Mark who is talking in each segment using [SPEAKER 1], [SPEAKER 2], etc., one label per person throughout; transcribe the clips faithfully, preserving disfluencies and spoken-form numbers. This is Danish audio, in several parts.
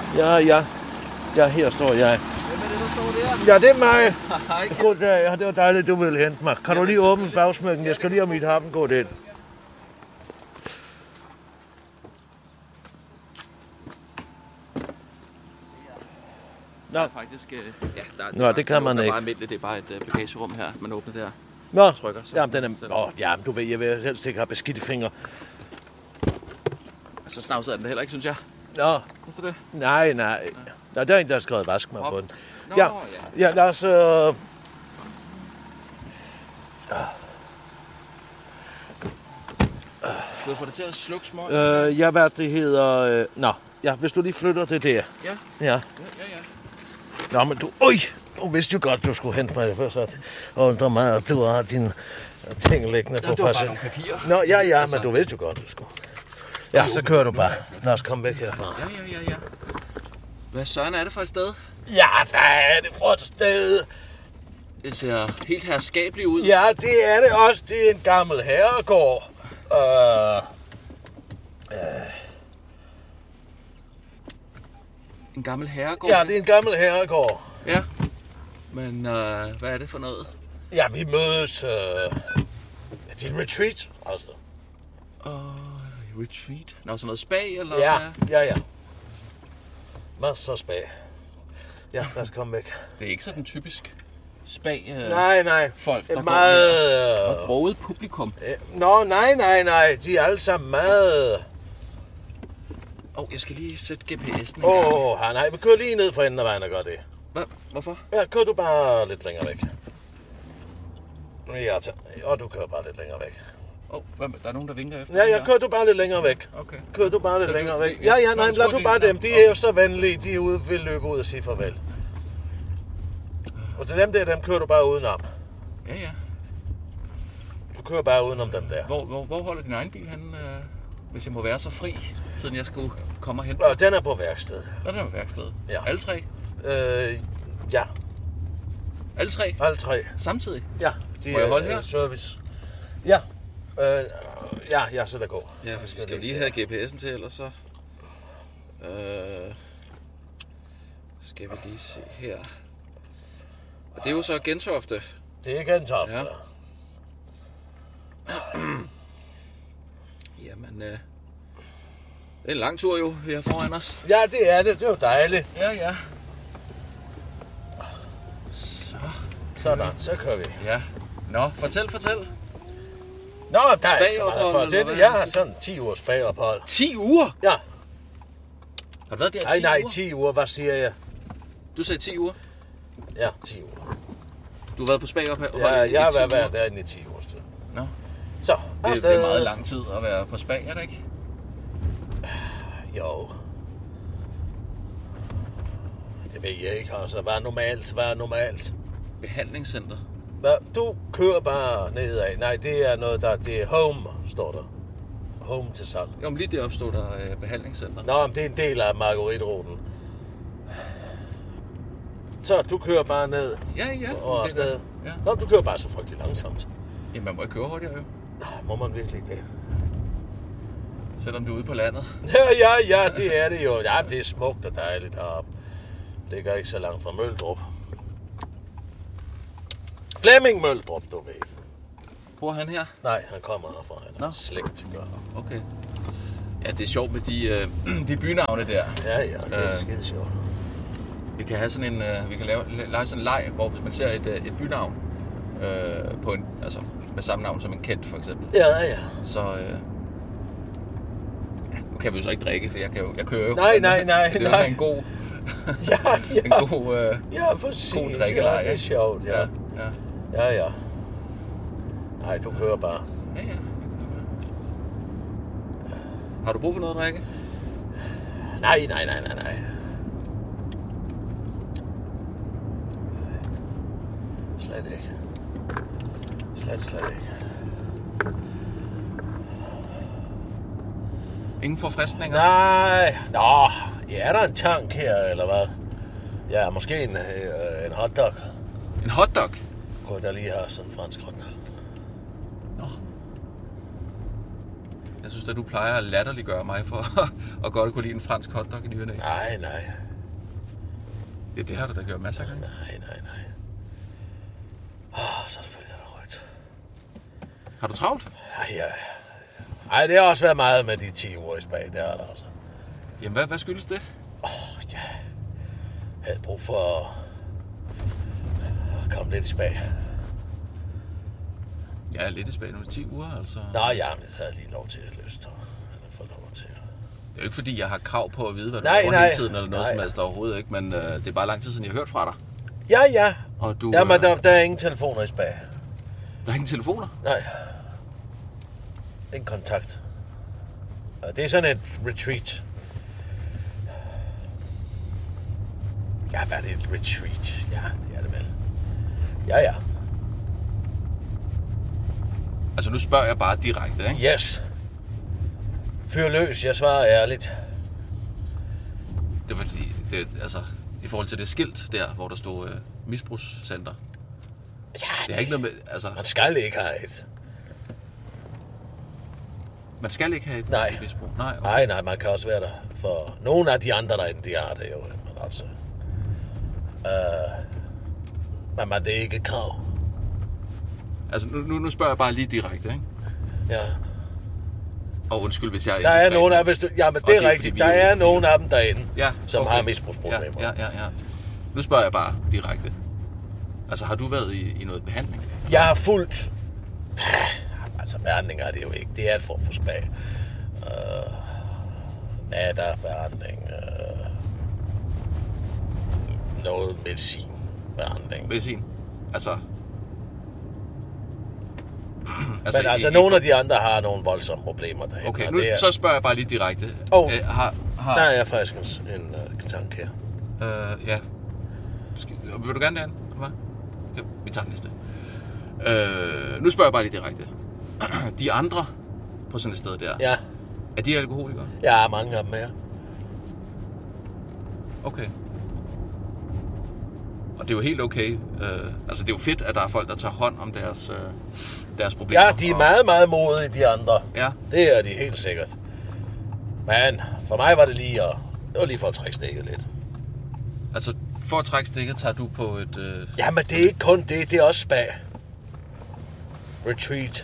[SPEAKER 1] Ja, ja. Ja, her står jeg.
[SPEAKER 2] Hvem er det, der står der?
[SPEAKER 1] Ja, det er mig.
[SPEAKER 2] Hej, Kjeld.
[SPEAKER 1] Goddag. Ja, det var dejligt, du ville hente mig. Kan du lige åbne bagsmækken? Jeg skal lige om mit happen gå ind.
[SPEAKER 2] Der er faktisk... Øh, ja, der,
[SPEAKER 1] Nå,
[SPEAKER 2] der,
[SPEAKER 1] det kan
[SPEAKER 2] der,
[SPEAKER 1] man
[SPEAKER 2] der
[SPEAKER 1] ikke.
[SPEAKER 2] er bare almindeligt. Det er bare et øh, bagagerum her. Man åbner der.
[SPEAKER 1] Nå,
[SPEAKER 2] Trykker, så
[SPEAKER 1] jamen, den er...
[SPEAKER 2] sætter-
[SPEAKER 1] Åh, ja, men du ved, jeg vil helst ikke have beskidte fingre.
[SPEAKER 2] Så snavset er den da heller ikke, synes jeg.
[SPEAKER 1] Nå,
[SPEAKER 2] Hvorfor det?
[SPEAKER 1] nej, nej. Der er en, der har skrevet vask mig
[SPEAKER 2] Hop.
[SPEAKER 1] på den.
[SPEAKER 2] Nå,
[SPEAKER 1] Ja,
[SPEAKER 2] ja.
[SPEAKER 1] ja, lad os... Øh...
[SPEAKER 2] Skal jeg få det til at slukke små?
[SPEAKER 1] Øh, ja, hvad det hedder... Øh... Nå, ja, hvis du lige flytter det der.
[SPEAKER 2] Ja,
[SPEAKER 1] Ja.
[SPEAKER 2] ja, ja. ja.
[SPEAKER 1] Nå, men du... Øj! Du vidste jo godt, du skulle hente mig det før, så... Og der meget, at du har dine ting liggende
[SPEAKER 2] Nå,
[SPEAKER 1] på
[SPEAKER 2] det var bare
[SPEAKER 1] passet.
[SPEAKER 2] nogle papirer.
[SPEAKER 1] Nå, ja, ja,
[SPEAKER 2] Altså-
[SPEAKER 1] men du vidste jo godt, du skulle. Ja, så kører du bare. Lad os komme væk herfra.
[SPEAKER 2] Ja, ja, ja, ja. Hvad søren er det for et sted?
[SPEAKER 1] Ja, hvad er det for et sted?
[SPEAKER 2] Det ser helt herskabeligt ud.
[SPEAKER 1] Ja, det er det også. Det er en gammel herregård. Øh,
[SPEAKER 2] En gammel herregård.
[SPEAKER 1] ja, det er en gammel herregård.
[SPEAKER 2] Ja. Men øh, hvad er det for noget?
[SPEAKER 1] Ja, vi mødes... Øh, det er en retreat, altså.
[SPEAKER 2] Uh, retreat? Nå, sådan noget spa, eller
[SPEAKER 1] Ja,
[SPEAKER 2] hvad?
[SPEAKER 1] ja, ja. Masser af spag. Ja, lad os komme væk.
[SPEAKER 2] Det er ikke sådan typisk spa øh,
[SPEAKER 1] Nej, nej.
[SPEAKER 2] folk,
[SPEAKER 1] Det
[SPEAKER 2] der
[SPEAKER 1] er meget...
[SPEAKER 2] går
[SPEAKER 1] Øh,
[SPEAKER 2] med broget publikum.
[SPEAKER 1] øh, Nå, nej, nej, nej. De er alle sammen meget...
[SPEAKER 2] Åh, oh, jeg skal lige sætte G P S'en.
[SPEAKER 1] Åh, oh, nej, vi kører lige ned for enden af vejen og gør det.
[SPEAKER 2] Hvad? Hvorfor?
[SPEAKER 1] Ja, kører du bare lidt længere væk. Ja, t- og du kører bare lidt længere væk.
[SPEAKER 2] Åh, oh, hvad, der er nogen, der vinker efter.
[SPEAKER 1] Ja,
[SPEAKER 2] den
[SPEAKER 1] ja,
[SPEAKER 2] her.
[SPEAKER 1] kører du bare lidt længere væk.
[SPEAKER 2] Okay.
[SPEAKER 1] Kører du bare lidt
[SPEAKER 2] Ja, du-
[SPEAKER 1] længere væk.
[SPEAKER 2] ja,
[SPEAKER 1] Ja, ja, nej,
[SPEAKER 2] jeg
[SPEAKER 1] lad
[SPEAKER 2] tror,
[SPEAKER 1] du
[SPEAKER 2] det-
[SPEAKER 1] bare dem.
[SPEAKER 2] ja,
[SPEAKER 1] De
[SPEAKER 2] okay.
[SPEAKER 1] er jo så venlige. De er ude, vil løbe ud og sige farvel. Og til dem der, dem kører du bare udenom.
[SPEAKER 2] Ja, ja.
[SPEAKER 1] Du kører bare udenom dem der.
[SPEAKER 2] Hvor, hvor, hvor holder din egen bil henne, øh, hvis jeg må være så fri, siden jeg skulle komme og hente
[SPEAKER 1] Og den er på værksted.
[SPEAKER 2] Nå, den er værkstedet.
[SPEAKER 1] Ja.
[SPEAKER 2] Alle tre?
[SPEAKER 1] Øh, ja,
[SPEAKER 2] Alle tre?
[SPEAKER 1] alle tre.
[SPEAKER 2] Samtidig?
[SPEAKER 1] Ja, de
[SPEAKER 2] Må jeg holde
[SPEAKER 1] er
[SPEAKER 2] her?
[SPEAKER 1] øh, service. Ja, øh, ja, ja, så der går.
[SPEAKER 2] Ja, for vi
[SPEAKER 1] skal
[SPEAKER 2] skal jo
[SPEAKER 1] lige
[SPEAKER 2] lige
[SPEAKER 1] se.
[SPEAKER 2] have G P S'en til, ellers så... Øh, skal vi lige se her. Og det er jo så Gentofte.
[SPEAKER 1] Det er Gentofte.
[SPEAKER 2] Ja. Jamen, øh, det er en lang tur jo, vi har foran os.
[SPEAKER 1] Ja, det er det. Det er jo dejligt.
[SPEAKER 2] Ja, ja. Så,
[SPEAKER 1] Sådan, så kører vi.
[SPEAKER 2] ja. Nå, fortæl, fortæl.
[SPEAKER 1] Nå, der er ikke så meget
[SPEAKER 2] Spagophold,
[SPEAKER 1] for
[SPEAKER 2] eller
[SPEAKER 1] til
[SPEAKER 2] hvad?
[SPEAKER 1] det. Jeg har sådan ti ugers spagophold.
[SPEAKER 2] ti uger?
[SPEAKER 1] Ja,
[SPEAKER 2] Har du været der i
[SPEAKER 1] nej,
[SPEAKER 2] ti
[SPEAKER 1] nej,
[SPEAKER 2] uger?
[SPEAKER 1] ti uger. Hvad siger jeg?
[SPEAKER 2] Du sagde ti uger.
[SPEAKER 1] Ja, ti uger.
[SPEAKER 2] Du har været på spagophold
[SPEAKER 1] Ja,
[SPEAKER 2] i
[SPEAKER 1] jeg har
[SPEAKER 2] ti
[SPEAKER 1] været
[SPEAKER 2] uger.
[SPEAKER 1] været derinde i ti ugers tid.
[SPEAKER 2] Nå,
[SPEAKER 1] Så,
[SPEAKER 2] det, det
[SPEAKER 1] afsted.
[SPEAKER 2] er meget lang tid at være på spag, er det ikke?
[SPEAKER 1] Jo. Det ved jeg ikke, altså. Hvad er normalt? Hvad er normalt?
[SPEAKER 2] Behandlingscenter.
[SPEAKER 1] Hvad? Du kører bare nedad. Nej, det er noget, der... Det er home, står der. Home til salg.
[SPEAKER 2] Jo, men lige deroppe stod der øh, behandlingscenter.
[SPEAKER 1] Nå, men det er en del af Marguerite-ruten. Så du kører bare ned
[SPEAKER 2] Ja, ja.
[SPEAKER 1] og
[SPEAKER 2] det er
[SPEAKER 1] afsted.
[SPEAKER 2] godt. Ja.
[SPEAKER 1] Nå, du kører bare så frygtelig langsomt.
[SPEAKER 2] Jamen, man må ikke køre hurtigere jo.
[SPEAKER 1] Nej, må man virkelig ikke det?
[SPEAKER 2] Selvom du er ude på landet.
[SPEAKER 1] Ja, ja, ja, det er det jo. Ja, det er smukt og dejligt heroppe. Ligger ikke så langt fra Møldrup. Flemming Møldrup, du ved.
[SPEAKER 2] Bor han her?
[SPEAKER 1] Nej, han kommer herfra. Han er
[SPEAKER 2] Nå.
[SPEAKER 1] slægt til gør.
[SPEAKER 2] Okay. Ja, det er sjovt med de, øh, de bynavne der.
[SPEAKER 1] Ja, ja, det er
[SPEAKER 2] Øh.
[SPEAKER 1] skide sjovt.
[SPEAKER 2] Vi kan have sådan en, øh, vi kan lave, lave sådan en leg, hvor hvis man ser et, øh, et bynavn øh, på en, altså med samme navn som en Kent for eksempel,
[SPEAKER 1] Ja, ja.
[SPEAKER 2] så øh, ja, nu kan vi jo så ikke drikke, for jeg kan jo, jeg kører jo.
[SPEAKER 1] Nej,
[SPEAKER 2] men,
[SPEAKER 1] nej, nej,
[SPEAKER 2] men det er jo
[SPEAKER 1] nej.
[SPEAKER 2] en god,
[SPEAKER 1] Ja, ja.
[SPEAKER 2] en god, øh,
[SPEAKER 1] Ja, præcis.
[SPEAKER 2] god
[SPEAKER 1] Ja,
[SPEAKER 2] drikkeleg.
[SPEAKER 1] det er sjovt, ja.
[SPEAKER 2] ja, ja.
[SPEAKER 1] Ja, ja. Nej, du kører bare.
[SPEAKER 2] Ja, ja. Har du brug for noget at drikke?
[SPEAKER 1] Nej, nej, nej, nej, nej. Slet ikke. Slet, slet ikke.
[SPEAKER 2] Ingen forfriskninger?
[SPEAKER 1] Nej. Nå, ja, er der en tank her, eller hvad? Ja, måske en, øh, en hotdog.
[SPEAKER 2] En hotdog?
[SPEAKER 1] Kunne jeg da lige have sådan en fransk hotdog.
[SPEAKER 2] Nå. Jeg synes, at du plejer at latterliggøre mig for at godt kunne lide en fransk hotdog i ny og næ.
[SPEAKER 1] Nej, nej.
[SPEAKER 2] Ja, det har du da gjort masser af gange.
[SPEAKER 1] Nej, nej, nej. Åh, oh, så er det selvfølgelig der rødt.
[SPEAKER 2] Har du travlt?
[SPEAKER 1] Ej, ja. Ej, det har også været meget med de ti uger i spag, det er der altså.
[SPEAKER 2] Jamen, hvad, hvad skyldes det?
[SPEAKER 1] Åh, oh, ja. Jeg havde brug for at komme lidt i spag.
[SPEAKER 2] Jeg er lidt i spag nu i ti uger, altså.
[SPEAKER 1] Nå, ja, men det havde jeg lige lov til at lyst til. Eller få lov til at...
[SPEAKER 2] Det er jo ikke, fordi jeg har krav på at vide, hvad du
[SPEAKER 1] nej,
[SPEAKER 2] laver
[SPEAKER 1] nej.
[SPEAKER 2] hele tiden, eller noget
[SPEAKER 1] nej.
[SPEAKER 2] som helst overhovedet, ikke? Men øh, det er bare lang tid siden, jeg har hørt fra dig.
[SPEAKER 1] Ja, ja.
[SPEAKER 2] Og du,
[SPEAKER 1] Jamen,
[SPEAKER 2] øh,
[SPEAKER 1] der, der er ingen telefoner i spag.
[SPEAKER 2] Der er ingen telefoner?
[SPEAKER 1] Nej. Ingen kontakt. Det er sådan et retreat. Ja, hvad er det? Et retreat? Ja, det er det vel. Ja, ja.
[SPEAKER 2] Altså, nu spørger jeg bare direkte, ikke?
[SPEAKER 1] Yes. Fyr løs, jeg svarer ærligt.
[SPEAKER 2] Det er fordi, det, altså, i forhold til det skilt der, hvor der stod øh, misbrugscenter.
[SPEAKER 1] Ja,
[SPEAKER 2] det er ikke noget med, altså...
[SPEAKER 1] Man skal ikke have et.
[SPEAKER 2] Man skal ikke have et
[SPEAKER 1] nej.
[SPEAKER 2] misbrug? Nej, okay.
[SPEAKER 1] nej, nej, man kan også være der. For nogle af de andre derinde, de har det jo. Men altså... Øh, men man, det er ikke et krav.
[SPEAKER 2] Altså, nu, nu spørger jeg bare lige direkte, ikke?
[SPEAKER 1] Ja.
[SPEAKER 2] Og undskyld, hvis jeg...
[SPEAKER 1] Der er nogle af hvis du, ja, men det er, er rigtigt. Der er nogle af dem derinde,
[SPEAKER 2] ja,
[SPEAKER 1] som
[SPEAKER 2] okay.
[SPEAKER 1] har misbrugsproblemer.
[SPEAKER 2] Ja, ja, ja, ja. Nu spørger jeg bare direkte. Altså, har du været i, i noget behandling?
[SPEAKER 1] Jeg har fulgt... Altså, behandling er det jo ikke. Det er et form for spag. Uh, natter, behandling... Uh, noget medicin. Behandling.
[SPEAKER 2] Medicin? Altså...
[SPEAKER 1] altså, men altså, i, nogle af de andre har nogle voldsomme problemer derhen.
[SPEAKER 2] Okay, nu er... så spørger jeg bare lige direkte.
[SPEAKER 1] Oh,
[SPEAKER 2] Æ, har, har...
[SPEAKER 1] der er faktisk en uh, tanke her.
[SPEAKER 2] Uh, ja. Skal... Vil du gerne det, Anne? Ja, vi tager den næste. Uh, nu spørger jeg bare lige direkte. De andre på sådan et sted der,
[SPEAKER 1] ja.
[SPEAKER 2] Er de alkoholikere?
[SPEAKER 1] Ja, mange af dem er.
[SPEAKER 2] Okay. Og det er jo helt okay. Uh, altså, det er jo fedt, at der er folk, der tager hånd om deres, uh, deres problemer.
[SPEAKER 1] Ja, de er meget, meget modige, de andre.
[SPEAKER 2] Ja.
[SPEAKER 1] Det er de helt sikkert. Men for mig var det lige at, det var lige for at trække stikket lidt.
[SPEAKER 2] Altså, for at trække stikket, tager du på et... Uh...
[SPEAKER 1] Ja, men det er ikke kun det, det er også spa. Retreat.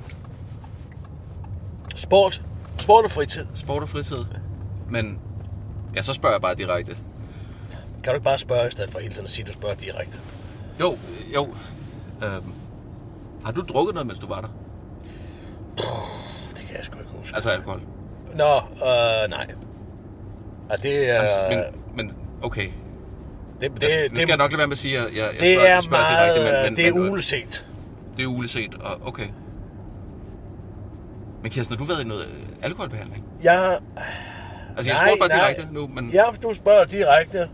[SPEAKER 1] Sport. Sport og fritid.
[SPEAKER 2] Sport og fritid. Men, ja, så spørger jeg bare direkte.
[SPEAKER 1] Kan du ikke bare spørge i stedet for hele tiden at sige, at du spørger direkte?
[SPEAKER 2] Jo, jo. Øhm, har du drukket noget, mens du var der?
[SPEAKER 1] Det kan jeg sgu ikke huske.
[SPEAKER 2] Altså alkohol?
[SPEAKER 1] Nå, øh, nej. Og det er...
[SPEAKER 2] Altså, men, men, okay.
[SPEAKER 1] Det, det,
[SPEAKER 2] altså, nu
[SPEAKER 1] det,
[SPEAKER 2] skal jeg nok lade være med at sige, at jeg, jeg
[SPEAKER 1] det
[SPEAKER 2] spørger,
[SPEAKER 1] er
[SPEAKER 2] spørger
[SPEAKER 1] meget,
[SPEAKER 2] direkte, men, men,
[SPEAKER 1] det er
[SPEAKER 2] men,
[SPEAKER 1] uleset.
[SPEAKER 2] Det er uleset, og okay. Men Kirsten, har du været i noget alkoholbehandling?
[SPEAKER 1] Ja.
[SPEAKER 2] Altså, jeg
[SPEAKER 1] nej,
[SPEAKER 2] spørger bare
[SPEAKER 1] nej.
[SPEAKER 2] direkte nu, men...
[SPEAKER 1] Ja, du spørger direkte.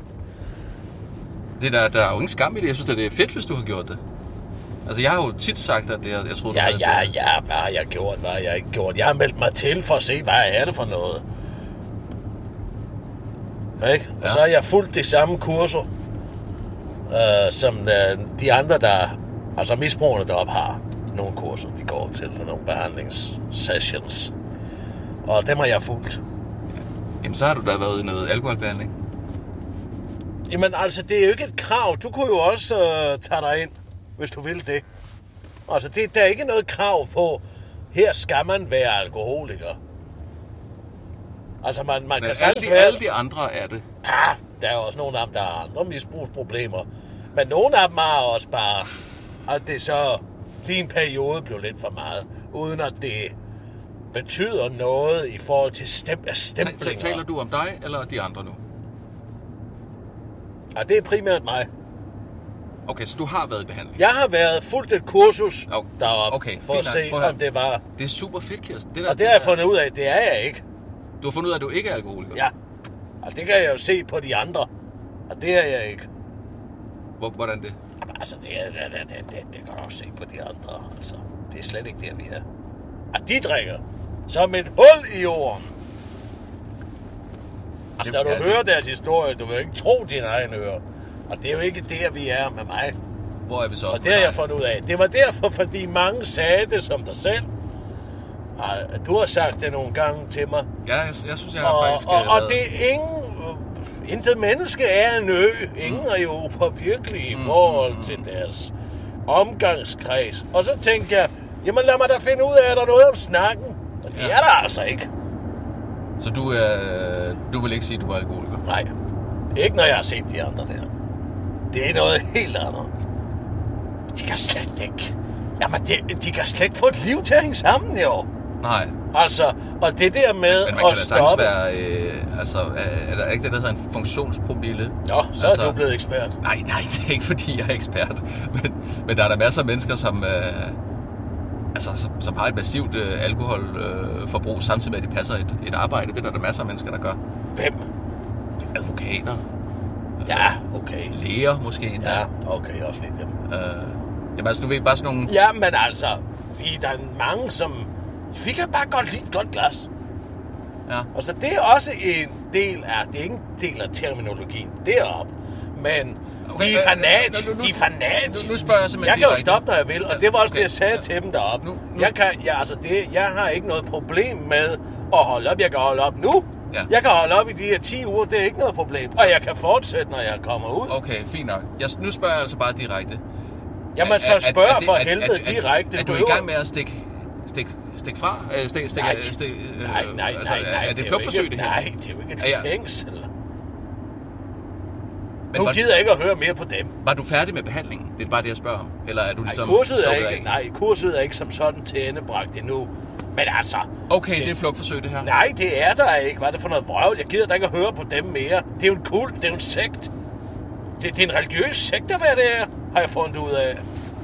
[SPEAKER 2] Det der, der er jo ingen skam i det. Jeg synes, det er fedt, hvis du har gjort det. Altså, jeg har jo tit sagt, at det, jeg, jeg troede,
[SPEAKER 1] Ja,
[SPEAKER 2] du
[SPEAKER 1] ja,
[SPEAKER 2] det.
[SPEAKER 1] ja, hvad har jeg gjort, hvad har jeg ikke gjort? Jeg har meldt mig til for at se, hvad er det for noget. Ikke? Og
[SPEAKER 2] ja.
[SPEAKER 1] så har jeg fulgt de samme kurser, øh, som øh, de andre, der... Altså misbrugerne deroppe har nogle kurser, de går til, nogle behandlingssessions. Og dem har jeg fulgt.
[SPEAKER 2] Jamen, så har du da været i noget alkoholbehandling.
[SPEAKER 1] Jamen, altså, det er jo ikke et krav. Du kunne jo også øh, tage dig ind, hvis du vil det. Altså, det, der er ikke noget krav på, her skal man være alkoholiker. Altså, man, man
[SPEAKER 2] Men
[SPEAKER 1] kan
[SPEAKER 2] alle de,
[SPEAKER 1] være...
[SPEAKER 2] alle de andre er det.
[SPEAKER 1] Ja, der er jo også nogle af dem, der har andre misbrugsproblemer. Men nogle af dem har også bare... At det så lige en periode blev lidt for meget, uden at det betyder noget i forhold til stem, stemplinger.
[SPEAKER 2] Taler du om dig, eller de andre nu?
[SPEAKER 1] Ja, det er primært mig.
[SPEAKER 2] Okay, så du har været i behandling?
[SPEAKER 1] Jeg har været fuldt et kursus
[SPEAKER 2] oh,
[SPEAKER 1] deroppe,
[SPEAKER 2] okay,
[SPEAKER 1] for at se,
[SPEAKER 2] nok.
[SPEAKER 1] om det var...
[SPEAKER 2] Det er super fedt, Kirsten. Det der,
[SPEAKER 1] og det har jeg fundet ud af, det er jeg ikke.
[SPEAKER 2] Du har fundet ud af, at du ikke er alkoholiker?
[SPEAKER 1] Ja, og det kan jeg jo se på de andre, og det er jeg ikke.
[SPEAKER 2] Hvor, hvordan det?
[SPEAKER 1] Jamen, altså, det, det, det, det, det, det kan du også se på de andre, altså. Det er slet ikke der, vi er. Og de drikker som et hul i jorden. Altså, når du
[SPEAKER 2] ja,
[SPEAKER 1] hører
[SPEAKER 2] det...
[SPEAKER 1] deres historie, du vil jo ikke tro dine egne ører. Og det er jo ikke der, vi er med mig.
[SPEAKER 2] Hvor er vi så?
[SPEAKER 1] Og det har jeg fundet ud af. Det var derfor, fordi mange sagde det som dig selv. Ej, du har sagt det nogle gange til mig.
[SPEAKER 2] Ja, jeg, jeg synes, jeg har
[SPEAKER 1] Og,
[SPEAKER 2] faktisk...
[SPEAKER 1] og,
[SPEAKER 2] øh,
[SPEAKER 1] og
[SPEAKER 2] været-
[SPEAKER 1] det er ingen... Intet menneske er en ø. Ingen er jo påvirkelige i forhold til deres omgangskreds. Og så tænkte jeg, jamen lad mig da finde ud af, er der noget om snakken? Og det
[SPEAKER 2] Ja.
[SPEAKER 1] er der altså ikke.
[SPEAKER 2] Så du, øh, du vil ikke sige, at du er alkoholiker?
[SPEAKER 1] Nej, ikke når jeg har set de andre der. Det er noget helt andet. De kan slet ikke... Jamen, de, de kan slet ikke få et liv til at hænge sammen, jo.
[SPEAKER 2] Nej.
[SPEAKER 1] Altså, og det der med
[SPEAKER 2] Men man kan
[SPEAKER 1] at
[SPEAKER 2] da sagtens
[SPEAKER 1] stoppe...
[SPEAKER 2] være... Øh, altså, er der ikke det, der hedder en funktionspromille?
[SPEAKER 1] Nå, så
[SPEAKER 2] altså,
[SPEAKER 1] er du blevet ekspert.
[SPEAKER 2] Nej, nej, det er ikke, fordi jeg er ekspert. Men, men der er der masser af mennesker, som... Øh, altså, som, som har et massivt øh, alkoholforbrug, øh, samtidig med, at de passer et, et arbejde. Det er der, der masser af mennesker, der gør.
[SPEAKER 1] Hvem?
[SPEAKER 2] Advokater.
[SPEAKER 1] Ja, okay.
[SPEAKER 2] Læger, måske endda.
[SPEAKER 1] Ja, okay, også lidt dem.
[SPEAKER 2] Øh, jamen, altså, du ved, bare sådan nogle...
[SPEAKER 1] Ja, men altså, vi, der er mange, som... Vi kan bare godt lide et godt glas.
[SPEAKER 2] Ja.
[SPEAKER 1] Og så det er også en del af... Det er ikke en del af terminologien deroppe. Men
[SPEAKER 2] Okay,
[SPEAKER 1] de
[SPEAKER 2] øh,
[SPEAKER 1] er fanatiske.
[SPEAKER 2] nu- nu-
[SPEAKER 1] De er fanatiske.
[SPEAKER 2] nu- nu spørger jeg simpelthen
[SPEAKER 1] Jeg kan jo
[SPEAKER 2] direkte.
[SPEAKER 1] stoppe, når jeg vil. Og det var også
[SPEAKER 2] Okay,
[SPEAKER 1] det, jeg sagde
[SPEAKER 2] ja.
[SPEAKER 1] til dem deroppe.
[SPEAKER 2] Nu- nu-
[SPEAKER 1] Jeg, kan, ja, altså det, jeg har ikke noget problem med at holde op. Jeg kan holde op nu.
[SPEAKER 2] Ja.
[SPEAKER 1] Jeg kan holde op i de her ti uger. Det er ikke noget problem. Og jeg kan fortsætte, når jeg kommer ud.
[SPEAKER 2] Okay, fint nok. Jeg, nu spørger jeg altså bare direkte.
[SPEAKER 1] Jamen
[SPEAKER 2] Er-
[SPEAKER 1] så
[SPEAKER 2] er-
[SPEAKER 1] spørg
[SPEAKER 2] er det-
[SPEAKER 1] for
[SPEAKER 2] er- er-
[SPEAKER 1] helvede
[SPEAKER 2] er- er-
[SPEAKER 1] direkte.
[SPEAKER 2] Er du i gang med at stikke stik, stik fra? Øh, stik, stik,
[SPEAKER 1] Nej.
[SPEAKER 2] stik, øh,
[SPEAKER 1] Nej, nej,
[SPEAKER 2] altså,
[SPEAKER 1] nej, nej.
[SPEAKER 2] Er det et
[SPEAKER 1] jo
[SPEAKER 2] flugtforsøg,
[SPEAKER 1] ikke-
[SPEAKER 2] det her?
[SPEAKER 1] Nej, det er jo ikke et
[SPEAKER 2] Er jeg-
[SPEAKER 1] fængsel.
[SPEAKER 2] Men
[SPEAKER 1] Nu
[SPEAKER 2] var,
[SPEAKER 1] gider jeg ikke at høre mere på dem.
[SPEAKER 2] var du færdig med behandlingen? Det er bare det, jeg spørger om. Eller er du
[SPEAKER 1] Nej,
[SPEAKER 2] ligesom
[SPEAKER 1] kurset er
[SPEAKER 2] stukket
[SPEAKER 1] ikke,
[SPEAKER 2] af?
[SPEAKER 1] nej, kurset er ikke som sådan til endebragt endnu. Men altså...
[SPEAKER 2] Okay, det er et flugtforsøg, det her.
[SPEAKER 1] Nej, det er der ikke. Hvad er det for noget vrøvl? Jeg gider da ikke at høre på dem mere. Det er jo en kult, det er jo en sekt. Det, det er en religiøs sekt, hvad det er, har jeg fundet ud af.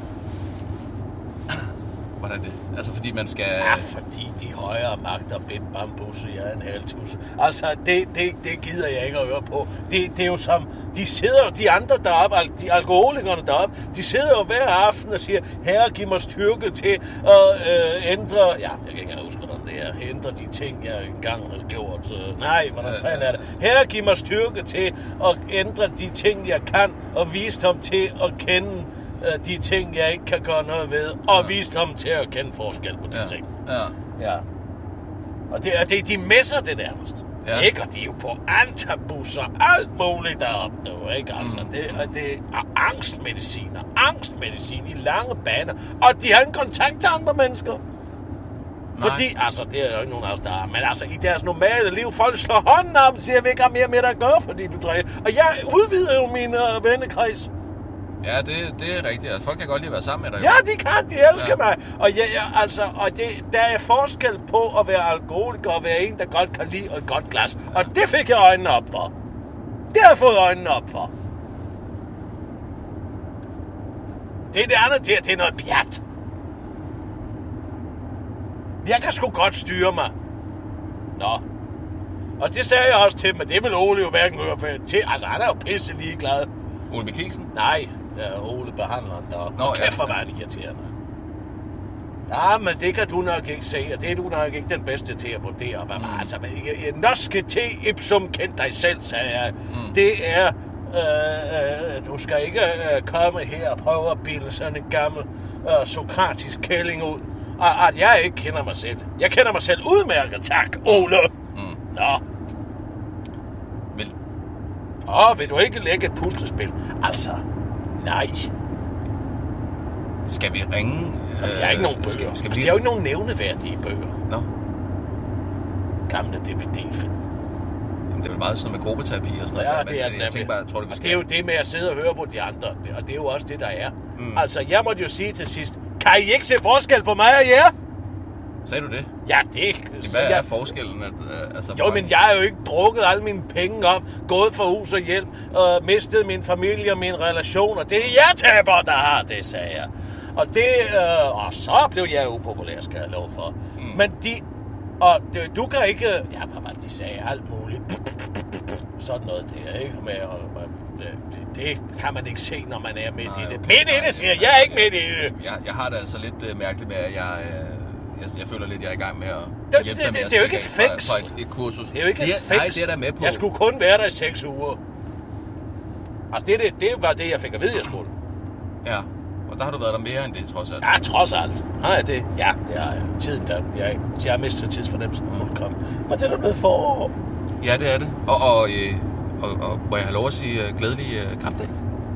[SPEAKER 2] Hvordan det? Altså, fordi man skal...
[SPEAKER 1] Ja, fordi de højere magter, bim bam busse, jeg er en halv tusse. Altså, det, det, det gider jeg ikke at høre på. Det, det er jo som, de sidder jo, de andre deroppe, al- de alkoholikerne deroppe, de sidder jo hver aften og siger, herre, giv mig styrke til at øh, ændre, ja, jeg kan ikke engang huske, hvordan det er, ændre de ting, jeg engang har gjort. Øh, nej, hvordan
[SPEAKER 2] Øh,
[SPEAKER 1] fanden er det? Herre, giv mig styrke til at ændre de ting, jeg kan, og visdom til at kende de ting, jeg ikke kan gøre noget ved, og ja. visdom til at kende forskel på de
[SPEAKER 2] Ja.
[SPEAKER 1] ting.
[SPEAKER 2] Ja.
[SPEAKER 1] Ja. Og det, er det, de messer det nærmest.
[SPEAKER 2] Ja.
[SPEAKER 1] Ikke? Og de er jo på antabusser, alt muligt deroppe, du, ikke? Altså,
[SPEAKER 2] Mm.
[SPEAKER 1] det, og det er angstmedicin, og angstmedicin i lange baner. Og de har en kontakt til andre mennesker.
[SPEAKER 2] Nej.
[SPEAKER 1] Fordi, altså, det er jo ikke nogen af os, der har, men altså, i deres normale liv, folk slår hånden op og siger, jeg vil ikke have mere med dig at gøre, fordi du drikker. Og jeg udvider jo min øh, vennekreds.
[SPEAKER 2] Ja, det, det er rigtigt. Altså, folk kan godt lide at være sammen med dig. jo.
[SPEAKER 1] Ja, de kan. De elsker
[SPEAKER 2] Ja.
[SPEAKER 1] ja. mig. Og, ja, ja, altså, og det, der er forskel på at være alkoholiker og være en, der godt kan lide et godt glas. Ja. Og det fik jeg øjnene op for. Det har jeg fået øjnene op for. Det er det andet, det, er, det er noget pjat. Jeg kan sgu godt styre mig. Nå. Og det sagde jeg også til dem, men det vil Ole jo hverken høre for til. Altså, han er jo pisse ligeglad.
[SPEAKER 2] Ole Mikkelsen?
[SPEAKER 1] Nej, ja, Ole behandleren deroppe.
[SPEAKER 2] Nå,
[SPEAKER 1] Nå,
[SPEAKER 2] ja.
[SPEAKER 1] kæft for meget irriterende. Ja, men det kan du nok ikke se, og det er du nok ikke den bedste til at vurdere. Hvad mm. Altså, noske te ipsum kend dig selv, sagde jeg. Mm. Det er, øh, øh, du skal ikke øh, komme her og prøve at bilde sådan en gammel øh, sokratisk kælling ud. Og at jeg ikke kender mig selv. Jeg kender mig selv udmærket, tak, Ole.
[SPEAKER 2] Mm.
[SPEAKER 1] Nå.
[SPEAKER 2] Vel,
[SPEAKER 1] Åh, vil du ikke lægge et puslespil? Altså, nej.
[SPEAKER 2] skal vi ringe?
[SPEAKER 1] Altså, der er ikke nogen bøger.
[SPEAKER 2] Skal, skal vi
[SPEAKER 1] altså,
[SPEAKER 2] lige...
[SPEAKER 1] der er jo ikke nogen nævneværdige bøger.
[SPEAKER 2] Nå,
[SPEAKER 1] Gamle D V D-film.
[SPEAKER 2] jamen, det er vel meget sådan med gruppeterapi og sådan
[SPEAKER 1] Ja,
[SPEAKER 2] noget.
[SPEAKER 1] det er
[SPEAKER 2] men
[SPEAKER 1] den
[SPEAKER 2] jeg tænker bare, tror du, vi
[SPEAKER 1] Og
[SPEAKER 2] skal...
[SPEAKER 1] det er jo det med at sidde og høre på de andre, og det er jo også det, der er.
[SPEAKER 2] Mm.
[SPEAKER 1] Altså, jeg måtte jo sige til sidst, kan I ikke se forskel på mig og jer?
[SPEAKER 2] Sagde du det?
[SPEAKER 1] Ja, det...
[SPEAKER 2] Hvad er
[SPEAKER 1] jeg,
[SPEAKER 2] forskellen? At, uh, altså,
[SPEAKER 1] jo, men jeg har jo ikke drukket alle mine penge op, gået for hus og hjem, og mistet min familie og mine relationer. Det er jer taber, der har det, sagde jeg. Og det... Øh, og så blev jeg upopulær, skal jeg love for. Mm. Men de... Og det, du kan ikke... Ja, hvad var det, de sagde? Alt muligt. Sådan noget der, ikke? Med, og, og, det, det, det kan man ikke se, når man er midt
[SPEAKER 2] Nej,
[SPEAKER 1] i det.
[SPEAKER 2] okay.
[SPEAKER 1] Midt i det, siger jeg. Jeg er ikke midt i det.
[SPEAKER 2] Jeg, jeg har det altså lidt uh, mærkeligt med, at jeg, uh, jeg, jeg føler lidt, at jeg er i gang med at
[SPEAKER 1] Det-
[SPEAKER 2] hjælpe
[SPEAKER 1] det-
[SPEAKER 2] dig med
[SPEAKER 1] det-
[SPEAKER 2] at
[SPEAKER 1] det er jo
[SPEAKER 2] stikke
[SPEAKER 1] ikke et
[SPEAKER 2] af fra-
[SPEAKER 1] fængsel.
[SPEAKER 2] fra et, et kursus.
[SPEAKER 1] Det er jo ikke
[SPEAKER 2] det
[SPEAKER 1] et fængsel.
[SPEAKER 2] Nej, det er der med på.
[SPEAKER 1] Jeg skulle kun være der i seks uger. Altså, det, det, det var det, jeg fik at vide, jeg skulle.
[SPEAKER 2] Ja. Og der har du været der mere end det, trods alt.
[SPEAKER 1] Ja, trods alt. Nej, det, ja, det er tiden, der jeg, jeg har mistet tidsfornemmelsen fuldkommen. Men det er da blevet forår.
[SPEAKER 2] Ja, det er det. Og, og, øh, og, og må jeg have lov at sige uh, glædelig uh, kampdag?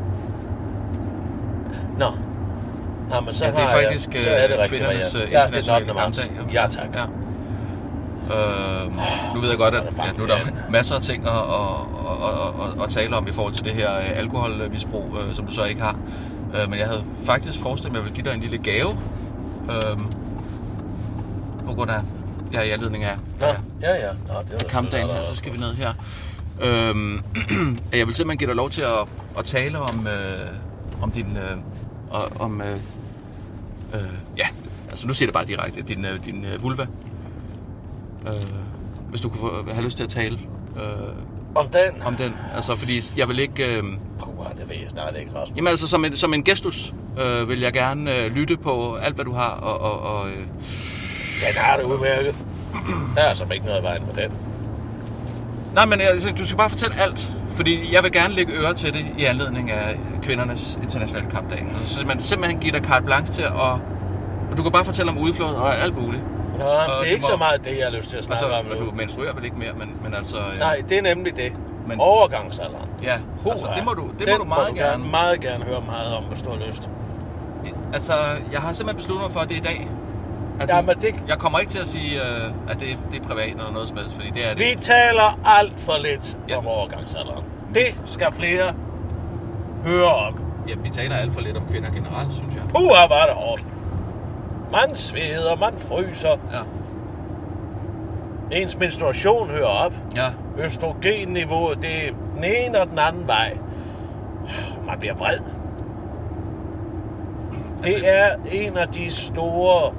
[SPEAKER 1] Nå. Nå, men så
[SPEAKER 2] ja, det er
[SPEAKER 1] har
[SPEAKER 2] faktisk
[SPEAKER 1] jeg, så er det
[SPEAKER 2] kvindernes
[SPEAKER 1] ja.
[SPEAKER 2] internationale
[SPEAKER 1] ja,
[SPEAKER 2] kampdag.
[SPEAKER 1] Ja, tak. Ja.
[SPEAKER 2] Øh, nu ved jeg godt, at ja, nu er der masser af ting at, at, at, at, at tale om i forhold til det her alkoholmisbrug, øh, som du så ikke har. Øh, men jeg havde faktisk forestillet mig, at jeg ville give dig en lille gave. Øh, på grund af, ja, i anledning af
[SPEAKER 1] Nå, ja, ja. Nå, det var
[SPEAKER 2] kampdagen her, så skal vi ned her. Øh, jeg vil simpelthen give dig lov til at, at tale om, øh, om din... Øh, om... Øh, øh, ja, altså nu siger det bare direkte, din, øh, din øh, vulva. Øh, hvis du kunne få, have lyst til at tale øh,
[SPEAKER 1] om den?
[SPEAKER 2] Om den, altså fordi jeg vil ikke... Øh,
[SPEAKER 1] oh, det ved jeg snart ikke, Rasmus.
[SPEAKER 2] Jamen altså som en, som en gestus øh, vil jeg gerne øh, lytte på alt, hvad du har og... og, og øh,
[SPEAKER 1] den har det udmærket. Der er altså ikke noget i vejen med den.
[SPEAKER 2] Nej, men altså, du skal bare fortælle alt, fordi jeg vil gerne lægge øre til det i anledning af kvindernes internationale kampdag. Altså, så man simpelthen giver dig carte blanche til, og, og du kan bare fortælle om udflod og alt muligt.
[SPEAKER 1] Nå, det er ikke må, så meget det, jeg har lyst til at snakke
[SPEAKER 2] altså,
[SPEAKER 1] om nu.
[SPEAKER 2] Du menstruerer vel ikke mere, men, men altså... Ja.
[SPEAKER 1] Nej, det er nemlig det. Men, overgangsalderen.
[SPEAKER 2] Ja,
[SPEAKER 1] Puh,
[SPEAKER 2] altså det må du, det
[SPEAKER 1] må
[SPEAKER 2] du meget
[SPEAKER 1] må du
[SPEAKER 2] gerne...
[SPEAKER 1] gerne... meget gerne høre meget om, hvis du har lyst.
[SPEAKER 2] Altså, jeg har simpelthen besluttet mig for, at det er i dag. At
[SPEAKER 1] ja,
[SPEAKER 2] du,
[SPEAKER 1] men det...
[SPEAKER 2] Jeg kommer ikke til at sige, uh, at det, det er privat eller noget som helst, fordi det er det.
[SPEAKER 1] Vi taler alt for lidt
[SPEAKER 2] ja.
[SPEAKER 1] om overgangsalderen. Det skal flere høre om.
[SPEAKER 2] Ja, vi taler alt for lidt om kvinder generelt, synes jeg.
[SPEAKER 1] Puh, hvor var det hårdt. Man sveder, man fryser.
[SPEAKER 2] Ja.
[SPEAKER 1] Ens menstruation hører op.
[SPEAKER 2] Ja.
[SPEAKER 1] Østrogenniveauet, det er den ene og den anden vej. Man bliver vred. Det er en af de store...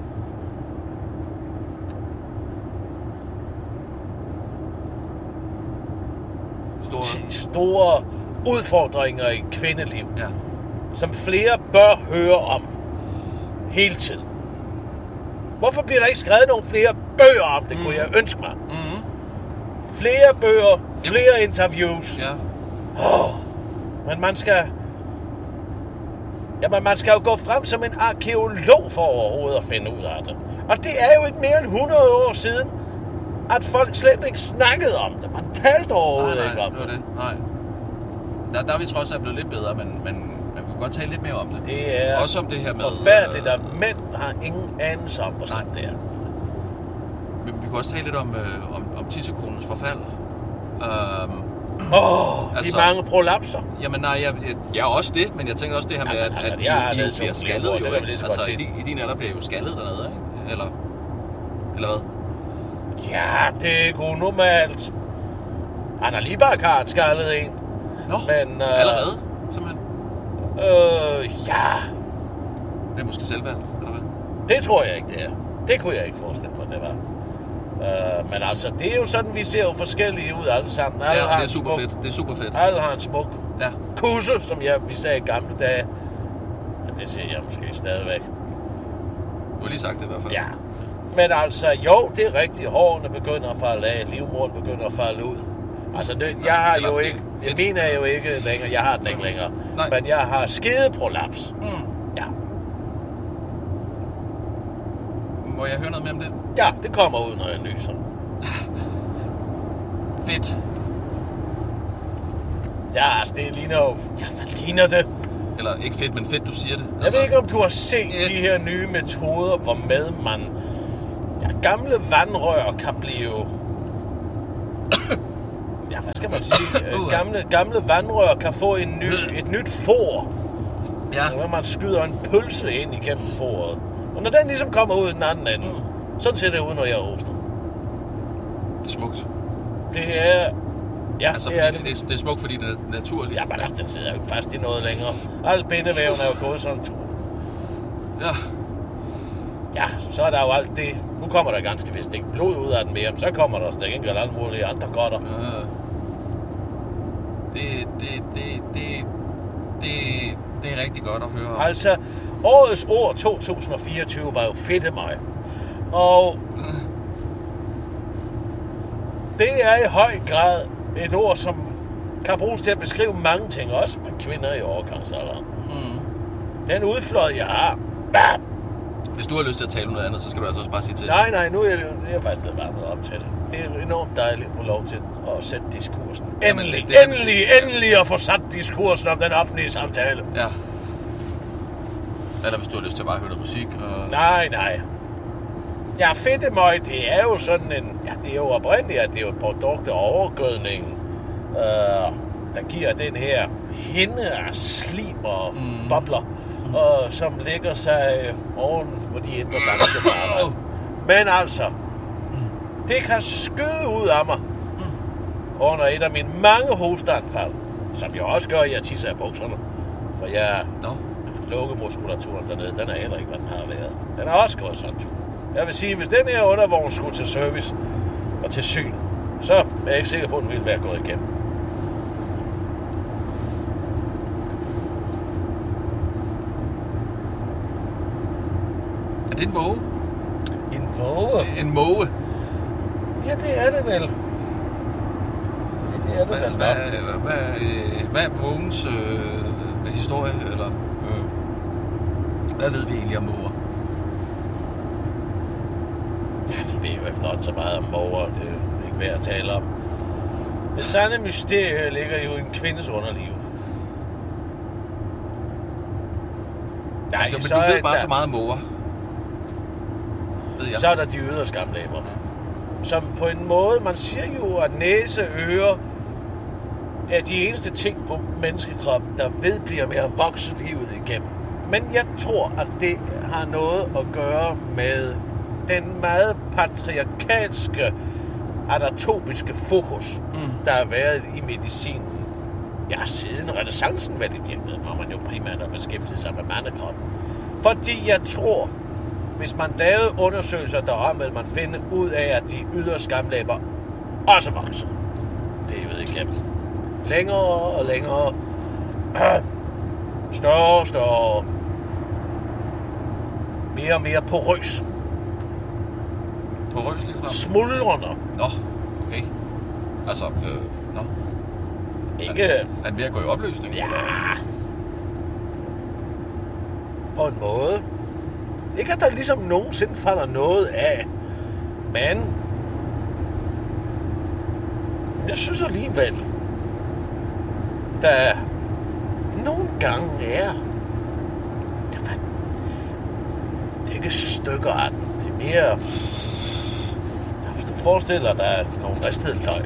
[SPEAKER 2] Store...
[SPEAKER 1] store udfordringer i kvindeliv.
[SPEAKER 2] Ja.
[SPEAKER 1] Som flere bør høre om. Hele tiden. Hvorfor bliver der ikke skrevet nogle flere bøger om det, mm. kunne jeg ønske mig?
[SPEAKER 2] Mm.
[SPEAKER 1] Flere bøger, flere Jamen. interviews.
[SPEAKER 2] Ja.
[SPEAKER 1] Oh, men man skal... Jamen, man skal jo gå frem som en arkeolog for overhovedet at finde ud af det. Og det er jo ikke mere end hundrede år siden, at folk slet ikke snakkede om det. Man talte overhovedet
[SPEAKER 2] nej, nej,
[SPEAKER 1] ikke om
[SPEAKER 2] det. det. Nej, der, der er vi trods alt blevet lidt bedre, men, men, men vi kan godt tale lidt mere om det.
[SPEAKER 1] Det er
[SPEAKER 2] også om det her med...
[SPEAKER 1] forfærdeligt, at mænd har ingen anelse om, hvor sådan det er.
[SPEAKER 2] Vi, vi kan også tale lidt om, øh, om, om tissekonens forfald. Øhm,
[SPEAKER 1] Åh, oh, altså, de mange prolapser.
[SPEAKER 2] Jamen nej, jeg, jeg, jeg er også det, men jeg tænker også det her med,
[SPEAKER 1] jamen,
[SPEAKER 2] at,
[SPEAKER 1] altså,
[SPEAKER 2] at
[SPEAKER 1] jeg
[SPEAKER 2] I, I jo bliver skaldet jo, ikke? Altså, i, din, i din alder bliver I jo skaldet dernede, ikke? Eller, eller hvad?
[SPEAKER 1] Ja, det er godt normalt. Anna Libak har skaldet en.
[SPEAKER 2] Nå, men, øh, allerede, simpelthen?
[SPEAKER 1] Øh, ja.
[SPEAKER 2] Det er måske selvvalgt, eller hvad?
[SPEAKER 1] Det tror jeg ikke, det er. Det kunne jeg ikke forestille mig, det var. Uh, men altså, det er jo sådan, vi ser jo forskellige ud alle sammen. Alle
[SPEAKER 2] ja, det er super
[SPEAKER 1] smuk,
[SPEAKER 2] fedt. Det er super fedt.
[SPEAKER 1] Alle har en smuk
[SPEAKER 2] ja.
[SPEAKER 1] kusse, som jeg, vi sagde i gamle dage. Men det siger jeg måske stadigvæk.
[SPEAKER 2] Du har lige sagt det i hvert fald.
[SPEAKER 1] Ja. Men altså, jo, det er rigtigt. Hårene begynder at falde af. Livmoderen begynder at falde ud. Altså, det, jeg har jo
[SPEAKER 2] det,
[SPEAKER 1] ikke... Det, min er jo ikke længere. Jeg har den ikke længere.
[SPEAKER 2] Nej.
[SPEAKER 1] Men jeg har skedeprolaps.
[SPEAKER 2] Mm.
[SPEAKER 1] Ja.
[SPEAKER 2] Må jeg høre noget mere om det?
[SPEAKER 1] Ja, det kommer ud, når jeg nyser.
[SPEAKER 2] Fedt.
[SPEAKER 1] Ja, altså, det ligner jo... Ja, hvad ligner det?
[SPEAKER 2] Eller ikke fedt, men fedt, du siger det.
[SPEAKER 1] Jeg altså, ved ikke, om du har set yeah. de her nye metoder, hvormed man... Ja, gamle vandrør kan blive... Ja, hvad skal man sige? uh, gamle, gamle vandrør kan få en ny, et nyt for.
[SPEAKER 2] Ja.
[SPEAKER 1] Hvor man skyder en pølse ind igennem foret. Og når den ligesom kommer ud i den anden ende, mm. sådan ser det ud, når jeg hoster.
[SPEAKER 2] Det er smukt.
[SPEAKER 1] Det er... Ja,
[SPEAKER 2] altså,
[SPEAKER 1] det er
[SPEAKER 2] det. Det, det er smukt, fordi det er naturligt.
[SPEAKER 1] Ja, men altså, den sidder jo fast i noget længere. Al bindevæven er jo gået sådan en tur.
[SPEAKER 2] Ja.
[SPEAKER 1] Ja, så er der jo alt det. Nu kommer der ganske vist ikke blod ud af den mere, men så kommer der stik ikke alle mulige andre godter.
[SPEAKER 2] Ja. Det, det, det, det, det, det er rigtig godt at høre om.
[SPEAKER 1] Altså, årets ord to tusind fireogtyve var jo fedtemøg. Og det er i høj grad et ord, som kan bruges til at beskrive mange ting, også for kvinder i overgangsalderen.
[SPEAKER 2] Mm.
[SPEAKER 1] Den udfløj, jeg har. Bam!
[SPEAKER 2] Hvis du har lyst til at tale om noget andet, så skal du altså også bare sige til.
[SPEAKER 1] Nej, nej, nu er jeg, jeg er faktisk blevet varmet op til det. Det er enormt dejligt at få lov til at sætte diskursen. Endelig,
[SPEAKER 2] Jamen, det, det,
[SPEAKER 1] endelig, endelig at få sat diskursen om den offentlige samtale.
[SPEAKER 2] Ja. Eller hvis du har lyst til at bare høre noget musik. Og...
[SPEAKER 1] Nej, nej. Ja, fedtemøg, det er jo sådan en... Ja, det er jo oprindeligt, at det er jo et produkt af overgødningen, øh, der giver den her hinde af slim og mm. bobler, mm. og som lægger sig oven på de indre danske farver. Men altså, det kan skyde ud af mig under et af mine mange hosteanfald, som jeg også gør i at tisse af bukserne. For jeg...
[SPEAKER 2] No.
[SPEAKER 1] Lukkemuskulaturen dernede, den er heller ikke, hvad den har været. Den er også gået sådan tur. Jeg vil sige, hvis den her undervogn skulle til service og til syn, så er jeg ikke sikker på, at den ville være gået igennem.
[SPEAKER 2] Er det en måge?
[SPEAKER 1] En våge?
[SPEAKER 2] En måge?
[SPEAKER 1] Ja, det er det vel. Det, det er det
[SPEAKER 2] hvad,
[SPEAKER 1] vel.
[SPEAKER 2] Hvad, hvad, hvad, hvad er mågens øh, historie, eller... Øh, hvad ved vi egentlig om måger?
[SPEAKER 1] Ja, vi ved jo efterhånden så meget om måger, det er ikke værd at tale om. Det sande mysterie ligger jo i en kvindes underliv. Nej,
[SPEAKER 2] jo, men
[SPEAKER 1] så
[SPEAKER 2] du ved
[SPEAKER 1] er
[SPEAKER 2] bare
[SPEAKER 1] der,
[SPEAKER 2] så meget om måger. Ved jeg.
[SPEAKER 1] Så er der de ydre skamlæber. Som på en måde, man siger jo, at næse, ører er de eneste ting på menneskekroppen, der vedbliver med at vokse livet igennem. Men jeg tror, at det har noget at gøre med den meget patriarkalske, anatomiske fokus, mm. der har været i medicinen. Ja, siden renæssancen var det virkelig, når man jo primært har beskæftiget sig med mandekroppen. Fordi jeg tror, hvis man lavede undersøgelser derom, vil man finde ud af, at de ydre skamlæber også vokser. Det er jo ikke længere og længere. Større og større. Mere og mere porøs.
[SPEAKER 2] Porøs lige frem?
[SPEAKER 1] Smuldrende.
[SPEAKER 2] Nå, okay. Altså, øh, nå.
[SPEAKER 1] Ikke...
[SPEAKER 2] Er, er den ved at gå i opløsning?
[SPEAKER 1] Ja. På en måde. Ikke at der ligesom nogensinde falder noget af. Men... jeg synes alligevel, der nogle gange er... Det er ikke stykker af den. Det er mere... Hvis du forestiller dig nogle ristede løg.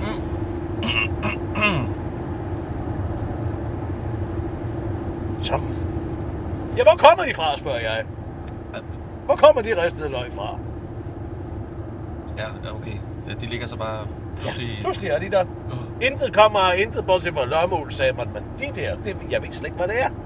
[SPEAKER 1] Som... Ja, hvor kommer de fra, spørger jeg. Hvor kommer de ristede løg fra?
[SPEAKER 2] Ja, okay. Ja, de ligger så bare pludselig...
[SPEAKER 1] Ja, pludselig er de der. Uh. Intet kommer og intet, bortset fra lommeul, sagde man. Men de der, det, jeg ved ikke slet ikke, hvad det er.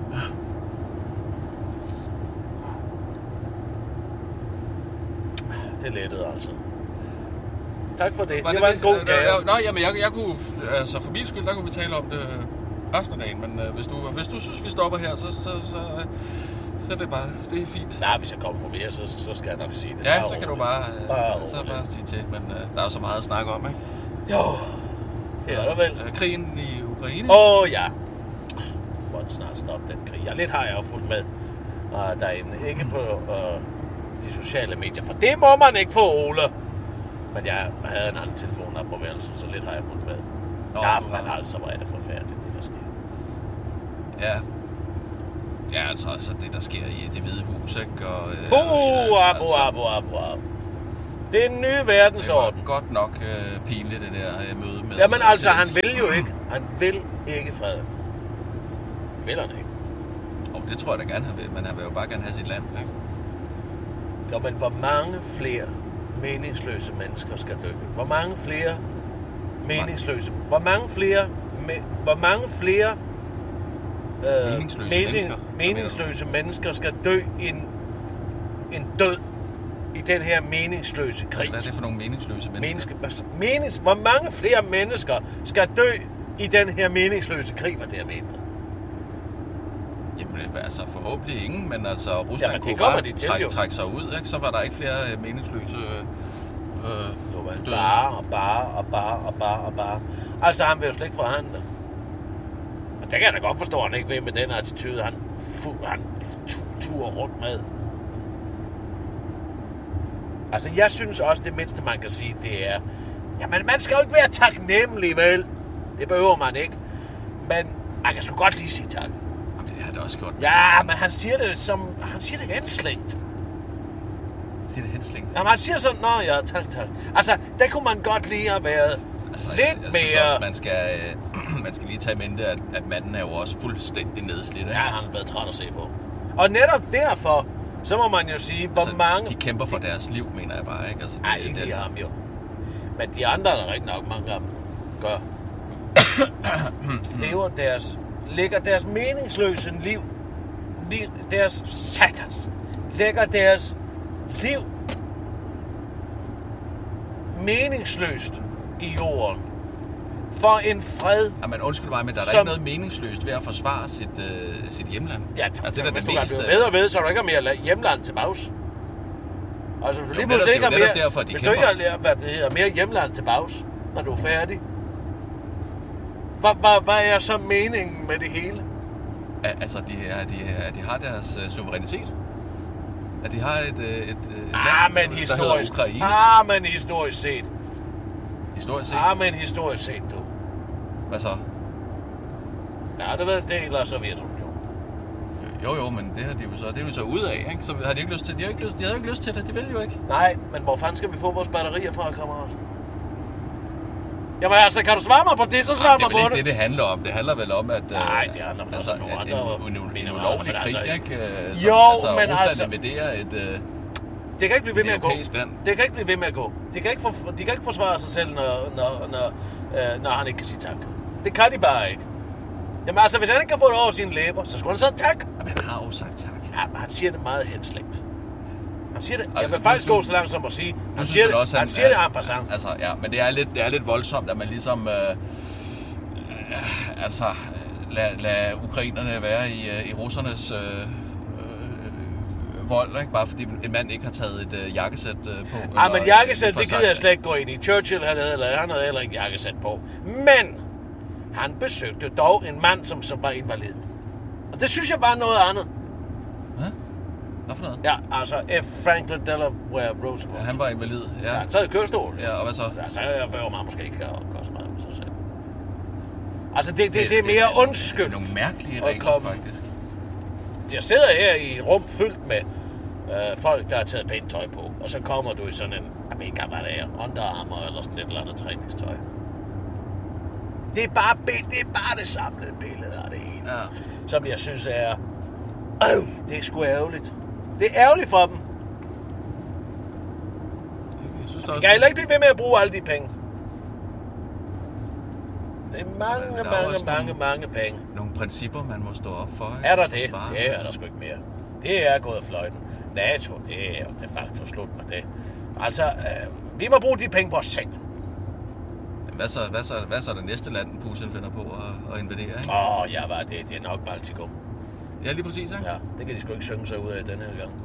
[SPEAKER 1] Det lettede altså. Tak for det.
[SPEAKER 2] Var
[SPEAKER 1] det, det var en god
[SPEAKER 2] øh,
[SPEAKER 1] gave.
[SPEAKER 2] Øh, nej, jamen jeg, jeg kunne... Altså for min skyld, der kunne vi tale om det resten af dagen. Men øh, hvis, du, hvis du synes, vi stopper her, så... så, så Så er det bare, det er fint.
[SPEAKER 1] Nej, hvis jeg kommer på mere, så, så skal jeg nok sige det.
[SPEAKER 2] Ja,
[SPEAKER 1] bare
[SPEAKER 2] så kan du bare,
[SPEAKER 1] bare,
[SPEAKER 2] så bare sige til. Men uh, der er jo så meget at snakke om, ikke?
[SPEAKER 1] Jo, det er der vel.
[SPEAKER 2] Uh, krigen i Ukraine.
[SPEAKER 1] Åh, oh, ja. Må den snart stoppe den krig. Ja, lidt har jeg jo fulgt med uh, derinde. Ikke på uh, de sociale medier, for det må man ikke få, Ole. Men jeg havde en anden telefon op på værelsen, så lidt har jeg fulgt med. Nå, ja, men har... altså, hvor er det forfærdeligt, det der sker.
[SPEAKER 2] Ja. Ja, altså, altså det, der sker i Det Hvide Hus, ikke? Og,
[SPEAKER 1] Puh,
[SPEAKER 2] ja,
[SPEAKER 1] abo, abo, abo, abo. Det er en ny verdensorden.
[SPEAKER 2] Det var godt nok øh, pinligt, det der øh, møde med...
[SPEAKER 1] Jamen altså, han vil jo ikke. Han vil ikke freden. Vil han ikke?
[SPEAKER 2] Og det tror jeg da gerne, han vil, men han vil jo bare gerne have sit land, ikke?
[SPEAKER 1] Jo, men hvor mange flere meningsløse mennesker skal dø? Hvor mange flere meningsløse... Hvor mange flere... Me, hvor mange flere... Øh,
[SPEAKER 2] meningsløse
[SPEAKER 1] mening,
[SPEAKER 2] mennesker.
[SPEAKER 1] meningsløse mennesker skal dø en, en død i den her meningsløse krig.
[SPEAKER 2] Hvad er det for nogle meningsløse mennesker?
[SPEAKER 1] Menneske, menings, hvor mange flere mennesker skal dø i den her meningsløse krig, hvad det er mente?
[SPEAKER 2] Jamen, altså forhåbentlig ingen, men altså Rusland
[SPEAKER 1] Jamen,
[SPEAKER 2] kunne bare de trække, trække sig ud, ikke? Så var der ikke flere meningsløse øh,
[SPEAKER 1] jo, men
[SPEAKER 2] døde.
[SPEAKER 1] bare og bare og bare og bare og bare. Altså, han vil jo slet ikke forhandle. Og det kan jeg da godt forstå, at han ikke vil med den attitude. Han, fu, han tur rundt med. Altså, jeg synes også, det mindste, man kan sige, det er... Jamen, man skal jo ikke være taknemmelig, vel? Det behøver man ikke. Men man kan sgu godt lige sige tak.
[SPEAKER 2] Jamen, det er det også godt.
[SPEAKER 1] Ja, men han siger det som... Han siger det henslængt.
[SPEAKER 2] Siger det henslængt?
[SPEAKER 1] Jamen, han siger sådan, nå ja, tak, tak. Altså, der kunne man godt lige have været
[SPEAKER 2] altså,
[SPEAKER 1] lidt
[SPEAKER 2] jeg, jeg
[SPEAKER 1] mere...
[SPEAKER 2] synes også, man skal, øh, man skal lige tage i mente, at, at manden er jo også fuldstændig nedslidt.
[SPEAKER 1] Ja, han har været træt at se på. Og netop derfor, så må man jo sige, hvor
[SPEAKER 2] altså,
[SPEAKER 1] mange...
[SPEAKER 2] De kæmper for deres liv, mener jeg bare, ikke? Altså, det,
[SPEAKER 1] Nej, ikke
[SPEAKER 2] det,
[SPEAKER 1] lige
[SPEAKER 2] det,
[SPEAKER 1] ham jo. Men de andre, der er rigtig nok mange af dem, gør. lever deres... Lægger deres meningsløse liv... liv deres satans... Lægger deres liv... meningsløst i jorden. For en fred...
[SPEAKER 2] Jamen, undskyld mig, men der er
[SPEAKER 1] som...
[SPEAKER 2] der ikke noget meningsløst ved at forsvare sit, øh, sit hjemland.
[SPEAKER 1] Ja, det,
[SPEAKER 2] altså, det er
[SPEAKER 1] hvis
[SPEAKER 2] det
[SPEAKER 1] du
[SPEAKER 2] meste...
[SPEAKER 1] kan blive ved og ved, så er du ikke mere hjemland til bags. Altså, hvis du lige pludselig ikke har mere...
[SPEAKER 2] Derfor, de
[SPEAKER 1] hvis
[SPEAKER 2] kæmper.
[SPEAKER 1] du ikke har hvad det hedder, mere hjemland til bags, når du er færdig. Hvad, hvad, hvad er så meningen med det hele?
[SPEAKER 2] Al- altså, de, er, de, er, de har deres uh, suverænitet. At de har et, et, et
[SPEAKER 1] ah,
[SPEAKER 2] land,
[SPEAKER 1] men
[SPEAKER 2] der
[SPEAKER 1] historisk.
[SPEAKER 2] hedder Ukraine.
[SPEAKER 1] Ah, men historisk set.
[SPEAKER 2] Historisk set?
[SPEAKER 1] Ah, men historisk set, du.
[SPEAKER 2] Hvad så?
[SPEAKER 1] Der har det været en del af Sovjetunionen.
[SPEAKER 2] Jo, jo, men det har de jo så, det er jo så ud af, ikke? Så har de ikke lyst til, de har ikke lyst, de har ikke lyst til det, de vil jo ikke.
[SPEAKER 1] Nej, men hvor fanden skal vi få vores batterier fra, kammerat? Jamen altså, kan du svare mig på det, så svar mig på det.
[SPEAKER 2] Det er vel ikke det, det handler om. Det handler vel om, at...
[SPEAKER 1] Nej, det handler om
[SPEAKER 2] altså,
[SPEAKER 1] nogle
[SPEAKER 2] at
[SPEAKER 1] andre...
[SPEAKER 2] en, en, en ulovlig krig,
[SPEAKER 1] altså,
[SPEAKER 2] ikke?
[SPEAKER 1] Jo,
[SPEAKER 2] altså,
[SPEAKER 1] men
[SPEAKER 2] Rusland
[SPEAKER 1] altså...
[SPEAKER 2] invaderer et... Uh,
[SPEAKER 1] det kan ikke blive ved med at gå.
[SPEAKER 2] Land.
[SPEAKER 1] Det kan ikke blive ved med at gå. De kan ikke, for, de kan ikke forsvare sig selv, når, når, når, øh, når han ikke kan sige tak. Det kan de bare ikke. Jamen altså, hvis han ikke kan få det over sine læber, så skulle han sige tak.
[SPEAKER 2] Jamen, han har jo sagt tak.
[SPEAKER 1] Ja, men han siger det meget henslægt. Han siger det. Jeg vil faktisk gå så langt som at sige, han
[SPEAKER 2] synes
[SPEAKER 1] siger det,
[SPEAKER 2] også,
[SPEAKER 1] han,
[SPEAKER 2] han
[SPEAKER 1] siger det
[SPEAKER 2] er-
[SPEAKER 1] en passant.
[SPEAKER 2] Altså, ja, men det er lidt, det er lidt voldsomt, at man ligesom... Øh, øh, altså, lad, lad ukrainerne være i, øh, i russernes... Øh, øh, vold, ikke? Bare fordi en mand ikke har taget et øh, jakkesæt øh, på.
[SPEAKER 1] Ah, men jakkesæt,
[SPEAKER 2] øh,
[SPEAKER 1] det gider jeg slet ikke gå ind i. Churchill havde, eller han havde heller ikke jakkesæt på. Men han besøgte dog en mand, som, som var invalid. Og det synes jeg var noget andet.
[SPEAKER 2] Hvad? Hvad for noget?
[SPEAKER 1] Ja, altså F. Franklin Delaware Roosevelt.
[SPEAKER 2] Ja, han var invalid, ja.
[SPEAKER 1] Ja, han sad i kørestol.
[SPEAKER 2] Ja, og hvad så?
[SPEAKER 1] Ja, så behøver man måske ikke at gøre så meget med sig selv. Altså, det, det, det er mere undskyld.
[SPEAKER 2] Det er nogle mærkelige
[SPEAKER 1] at
[SPEAKER 2] regler,
[SPEAKER 1] komme.
[SPEAKER 2] faktisk.
[SPEAKER 1] Jeg sidder her i et rum fyldt med øh, folk, der har taget pænt tøj på. Og så kommer du i sådan en, jeg ved ikke, hvad det er, Under Armour eller sådan et eller andet træningstøj. Det er bare, det, er bare det samlede billede af det hele.
[SPEAKER 2] Ja.
[SPEAKER 1] Som jeg synes er, øh, det er sgu ærgerligt. Det er ærgerligt for dem.
[SPEAKER 2] Jeg synes,
[SPEAKER 1] De
[SPEAKER 2] også,
[SPEAKER 1] kan heller ikke blive ved med at bruge alle de penge. Det er mange,
[SPEAKER 2] Men der er jo
[SPEAKER 1] mange,
[SPEAKER 2] også
[SPEAKER 1] mange,
[SPEAKER 2] nogle-
[SPEAKER 1] mange penge.
[SPEAKER 2] nogle principper, man må stå op for. Ikke?
[SPEAKER 1] Er der
[SPEAKER 2] Og
[SPEAKER 1] det?
[SPEAKER 2] forsvare.
[SPEAKER 1] Det er der sgu ikke mere. Det er gået af fløjten. NATO, det er jo de facto slut med det. Altså, øh, vi må bruge de penge på os selv.
[SPEAKER 2] Men Hvad så, hvad, så, hvad så er det næste land, Putin finder på at, at invadere? Ikke?
[SPEAKER 1] Åh, oh, ja, hvad det, det er nok Baltikum.
[SPEAKER 2] Ja, lige præcis, ikke?
[SPEAKER 1] Ja, det kan de sgu ikke synge sig ud af denne her gang.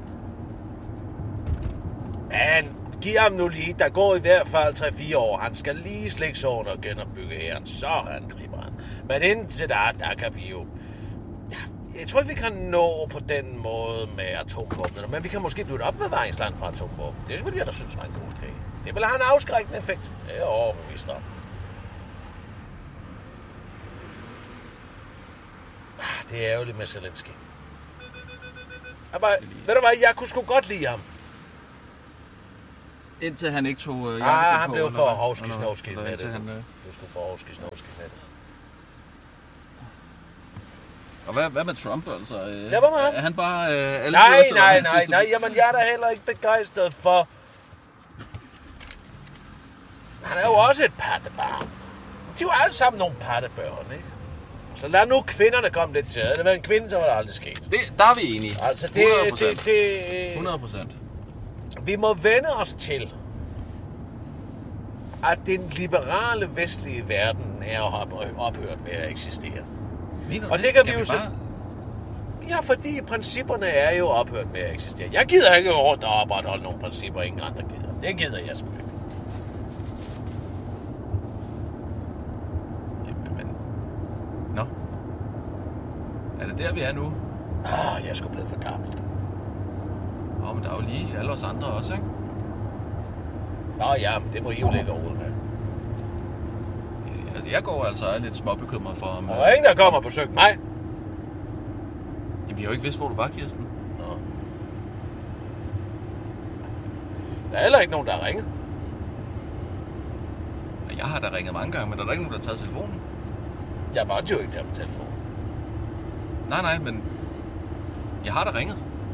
[SPEAKER 1] Men giv ham nu lige, der går i hvert fald tre fire år. Han skal lige slække såren og genopbygge hæren, så angriber han. Men indtil der, der kan vi jo... Ja, jeg tror ikke, vi kan nå på den måde med atomvåbner, men vi kan måske blive et opbevaringsland for atomvåben. Det vil jeg da synes var en god idé. Det vil have en afskrækkende effekt. Det er jeg overbevist om. Ah, det er ærgerligt med Zelensky. Jeg var, ved du hvad, jeg kunne sgu godt lide ham.
[SPEAKER 2] Indtil han ikke tog uh,
[SPEAKER 1] Ah, han blev for hovski-snovski med det.
[SPEAKER 2] Han, uh...
[SPEAKER 1] Du skulle for hovski-snovski med det.
[SPEAKER 2] Og hvad, hvad med Trump, altså? Øh,
[SPEAKER 1] Ja, hvad med ham?
[SPEAKER 2] Er han bare øh, alle
[SPEAKER 1] Nej,
[SPEAKER 2] tider,
[SPEAKER 1] nej,
[SPEAKER 2] han
[SPEAKER 1] nej,
[SPEAKER 2] sidste-
[SPEAKER 1] nej. Jamen, jeg er da heller ikke begejstret for... Han er jo også et pattebarn. De er jo alle sammen nogle pattebørn, ikke? Så lad nu kvinderne komme lidt til. Havde det været en kvinde, så var det aldrig sket.
[SPEAKER 2] Det, der er vi enige.
[SPEAKER 1] Altså, det...
[SPEAKER 2] hundrede procent.
[SPEAKER 1] det, det
[SPEAKER 2] hundrede procent.
[SPEAKER 1] Vi må vende os til, at den liberale vestlige verden er ophørt med at eksistere.
[SPEAKER 2] Mener du
[SPEAKER 1] Og det kan vi
[SPEAKER 2] Skal
[SPEAKER 1] jo så-
[SPEAKER 2] bare...
[SPEAKER 1] Ja, fordi principperne er jo ophørt med at eksistere. Jeg gider ikke gå rundt og opretholde nogle principper, ingen andre gider. Det gider jeg sgu ikke.
[SPEAKER 2] Jamen, men... Nå. Er det der, vi er nu?
[SPEAKER 1] Ah, jeg er sgu blevet for gammel.
[SPEAKER 2] Åh, men der er jo lige alle os andre også, ikke?
[SPEAKER 1] Nå ja, men det må I jo lægge over med.
[SPEAKER 2] Jeg, jeg går altså og er lidt småbekymret for, om...
[SPEAKER 1] Der er ingen, der kommer og besøger mig.
[SPEAKER 2] Jamen, vi har jo ikke vidst, hvor du var, Kirsten.
[SPEAKER 1] Nå. Der er heller ikke nogen, der har ringet.
[SPEAKER 2] Jeg har da ringet mange gange, men der er der ikke nogen, der har taget telefonen.
[SPEAKER 1] Jeg måtte jo ikke tage på telefonen.
[SPEAKER 2] Nej, nej, men... Jeg har da ringet.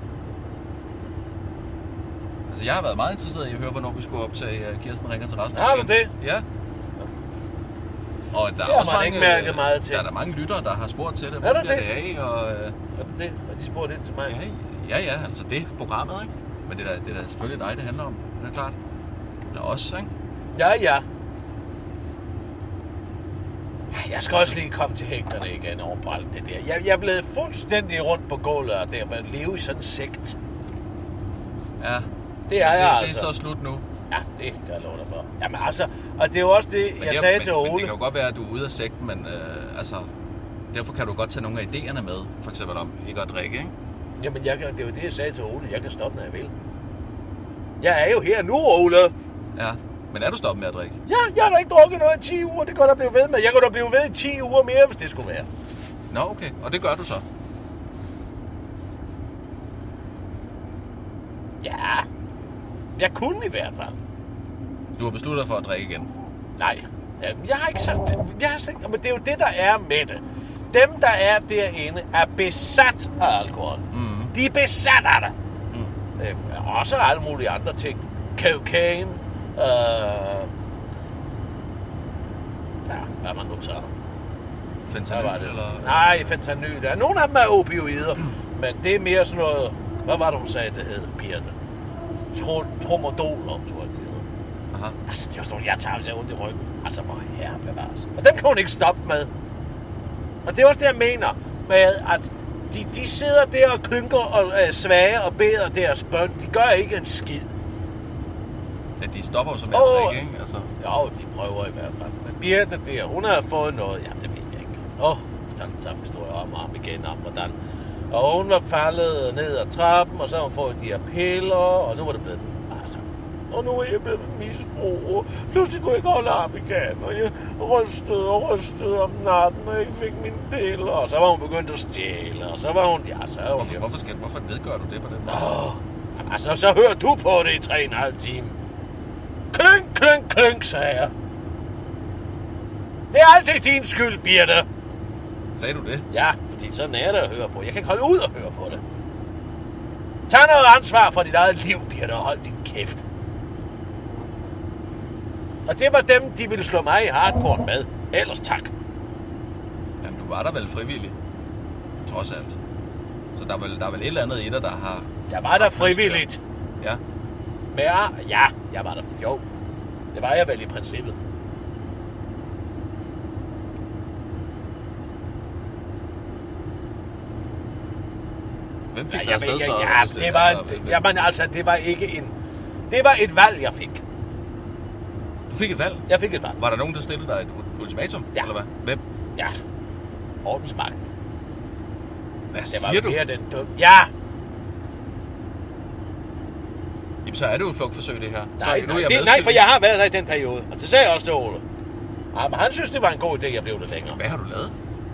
[SPEAKER 2] Altså, jeg har været meget interesseret i at høre, hvornår vi skulle optage uh, Kirsten ringer til Rasmus.
[SPEAKER 1] Har du det?
[SPEAKER 2] Ja. Og der
[SPEAKER 1] det
[SPEAKER 2] er også
[SPEAKER 1] man
[SPEAKER 2] mange,
[SPEAKER 1] ikke mærket meget til.
[SPEAKER 2] Der er der mange lyttere, der har spurgt til det.
[SPEAKER 1] Er der det?
[SPEAKER 2] Af, og, uh,
[SPEAKER 1] er det det? Og de spurgte ind til mig?
[SPEAKER 2] Ja, ja, ja, altså det programmet, ikke? Men det er, da, det er da selvfølgelig dig, det handler om. Det er klart. Eller os, ikke?
[SPEAKER 1] Ja, ja. Jeg skal også lige komme til hægterne igen over på alt det der. Jeg, jeg er blevet fuldstændig rundt på gulvet og der at leve i sådan en sekt.
[SPEAKER 2] Ja.
[SPEAKER 1] Det er jeg
[SPEAKER 2] det,
[SPEAKER 1] altså.
[SPEAKER 2] Det er så slut nu.
[SPEAKER 1] Ja, det kan jeg love dig for. Jamen altså, og det er jo også det,
[SPEAKER 2] men
[SPEAKER 1] jeg
[SPEAKER 2] det,
[SPEAKER 1] sagde
[SPEAKER 2] men,
[SPEAKER 1] til Ole.
[SPEAKER 2] Men det kan jo godt være, at du er ude af sekten, men øh, altså... Derfor kan du godt tage nogle af idéerne med. For eksempel om ikke at drikke, ikke?
[SPEAKER 1] Jamen, jeg kan, det er jo det, jeg sagde til Ole. Jeg kan stoppe, når jeg vil. Jeg er jo her nu, Ole.
[SPEAKER 2] Ja, men er du stoppet med at drikke?
[SPEAKER 1] Ja, jeg har da ikke drukket noget i ti uger. Det kan da blive ved med. Jeg kan da blive ved i ti uger mere, hvis det skulle være.
[SPEAKER 2] Nå, okay. Og det gør du så?
[SPEAKER 1] Ja. Jeg kunne i hvert fald.
[SPEAKER 2] Du har besluttet dig for at drikke igen?
[SPEAKER 1] Nej. Jeg har ikke sagt... Jeg har sagt, men det er jo det, der er med det. Dem, der er derinde, er besat af alkohol. Mm. De er besat af det. Mm. Øh, også alle mulige andre ting. Cocaine. Øh... Ja, hvad man nu tager.
[SPEAKER 2] Fentanyl,
[SPEAKER 1] hvad var det?
[SPEAKER 2] Eller...
[SPEAKER 1] Nej, fentanyl. Der er nogle af dem er opioider. Mm. Men det er mere sådan noget... Hvad var det, hun sagde, det hed, Birte? Tromodoler, tror jeg, det hed.
[SPEAKER 2] Aha.
[SPEAKER 1] Altså, det er jo sådan, jeg tager sig ondt i ryggen. Altså, hvor herre bevares. Og dem kan hun ikke stoppe med. Og det er også det, jeg mener med, at de, de sidder der og klynker og øh, svager og beder deres bøn. De gør ikke en skid.
[SPEAKER 2] Ja, de stopper jo så med at
[SPEAKER 1] oh,
[SPEAKER 2] drikke, ikke? Altså.
[SPEAKER 1] Jo, de prøver i hvert fald. Men Birte der, hun har fået noget. Ja, det ved jeg ikke. Åh, oh, jeg fortalte den samme historie om ham igen, om hvordan. Og hun var faldet ned ad trappen, og så har hun fået de her piller, og nu var det blevet altså. Og nu er jeg blevet misbrug. Pludselig kunne jeg ikke holde arm igen, og jeg rystede og rystede om natten, og jeg ikke fik mine piller. Og så var hun begyndt at stjæle, og så var hun... Ja, så
[SPEAKER 2] hvorfor,
[SPEAKER 1] hun,
[SPEAKER 2] hvorfor, skal, hvorfor nedgør du det på den måde?
[SPEAKER 1] Åh, altså, så hører du på det i tre og en halv time. Klynk, klynk, klynk, sagde jeg. Det er altid din skyld, Birte.
[SPEAKER 2] Sagde du det?
[SPEAKER 1] Ja, fordi sådan er det at høre på. Jeg kan ikke holde ud og høre på det. Tag noget ansvar for dit eget liv, Birte, og hold din kæft. Og det var dem, de ville slå mig i hardcore med. Ellers tak.
[SPEAKER 2] Jamen, du var der vel frivillig. Trods alt. Så der er vel, der er vel et eller andet i dig, der har...
[SPEAKER 1] Jeg var der frivilligt.
[SPEAKER 2] Ja.
[SPEAKER 1] Men jeg, ja, jeg var der. Jo, det var jeg vel i princippet.
[SPEAKER 2] Hvem fik
[SPEAKER 1] Ja,
[SPEAKER 2] dig afsted
[SPEAKER 1] jamen,
[SPEAKER 2] så?
[SPEAKER 1] ja,
[SPEAKER 2] hvis
[SPEAKER 1] det, det var,
[SPEAKER 2] altså,
[SPEAKER 1] det, jamen altså, det var ikke en... Det var et valg, jeg fik.
[SPEAKER 2] Du fik et valg?
[SPEAKER 1] Jeg fik et valg.
[SPEAKER 2] Var der nogen, der stillede dig et ultimatum?
[SPEAKER 1] Ja.
[SPEAKER 2] Eller hvad? Hvem?
[SPEAKER 1] Ja. Ordensmagten.
[SPEAKER 2] Hvad
[SPEAKER 1] Det
[SPEAKER 2] siger
[SPEAKER 1] var
[SPEAKER 2] du?
[SPEAKER 1] mere den dum... Ja!
[SPEAKER 2] Jamen, så er det jo et flugtforsøg, det her.
[SPEAKER 1] Nej,
[SPEAKER 2] så,
[SPEAKER 1] nej,
[SPEAKER 2] nu er jeg
[SPEAKER 1] det,
[SPEAKER 2] med,
[SPEAKER 1] nej, for jeg har været der i den periode. Og det sagde jeg også til Ole. Ja, men han synes, det var en god idé, jeg blev det længere.
[SPEAKER 2] Hvad har du lavet?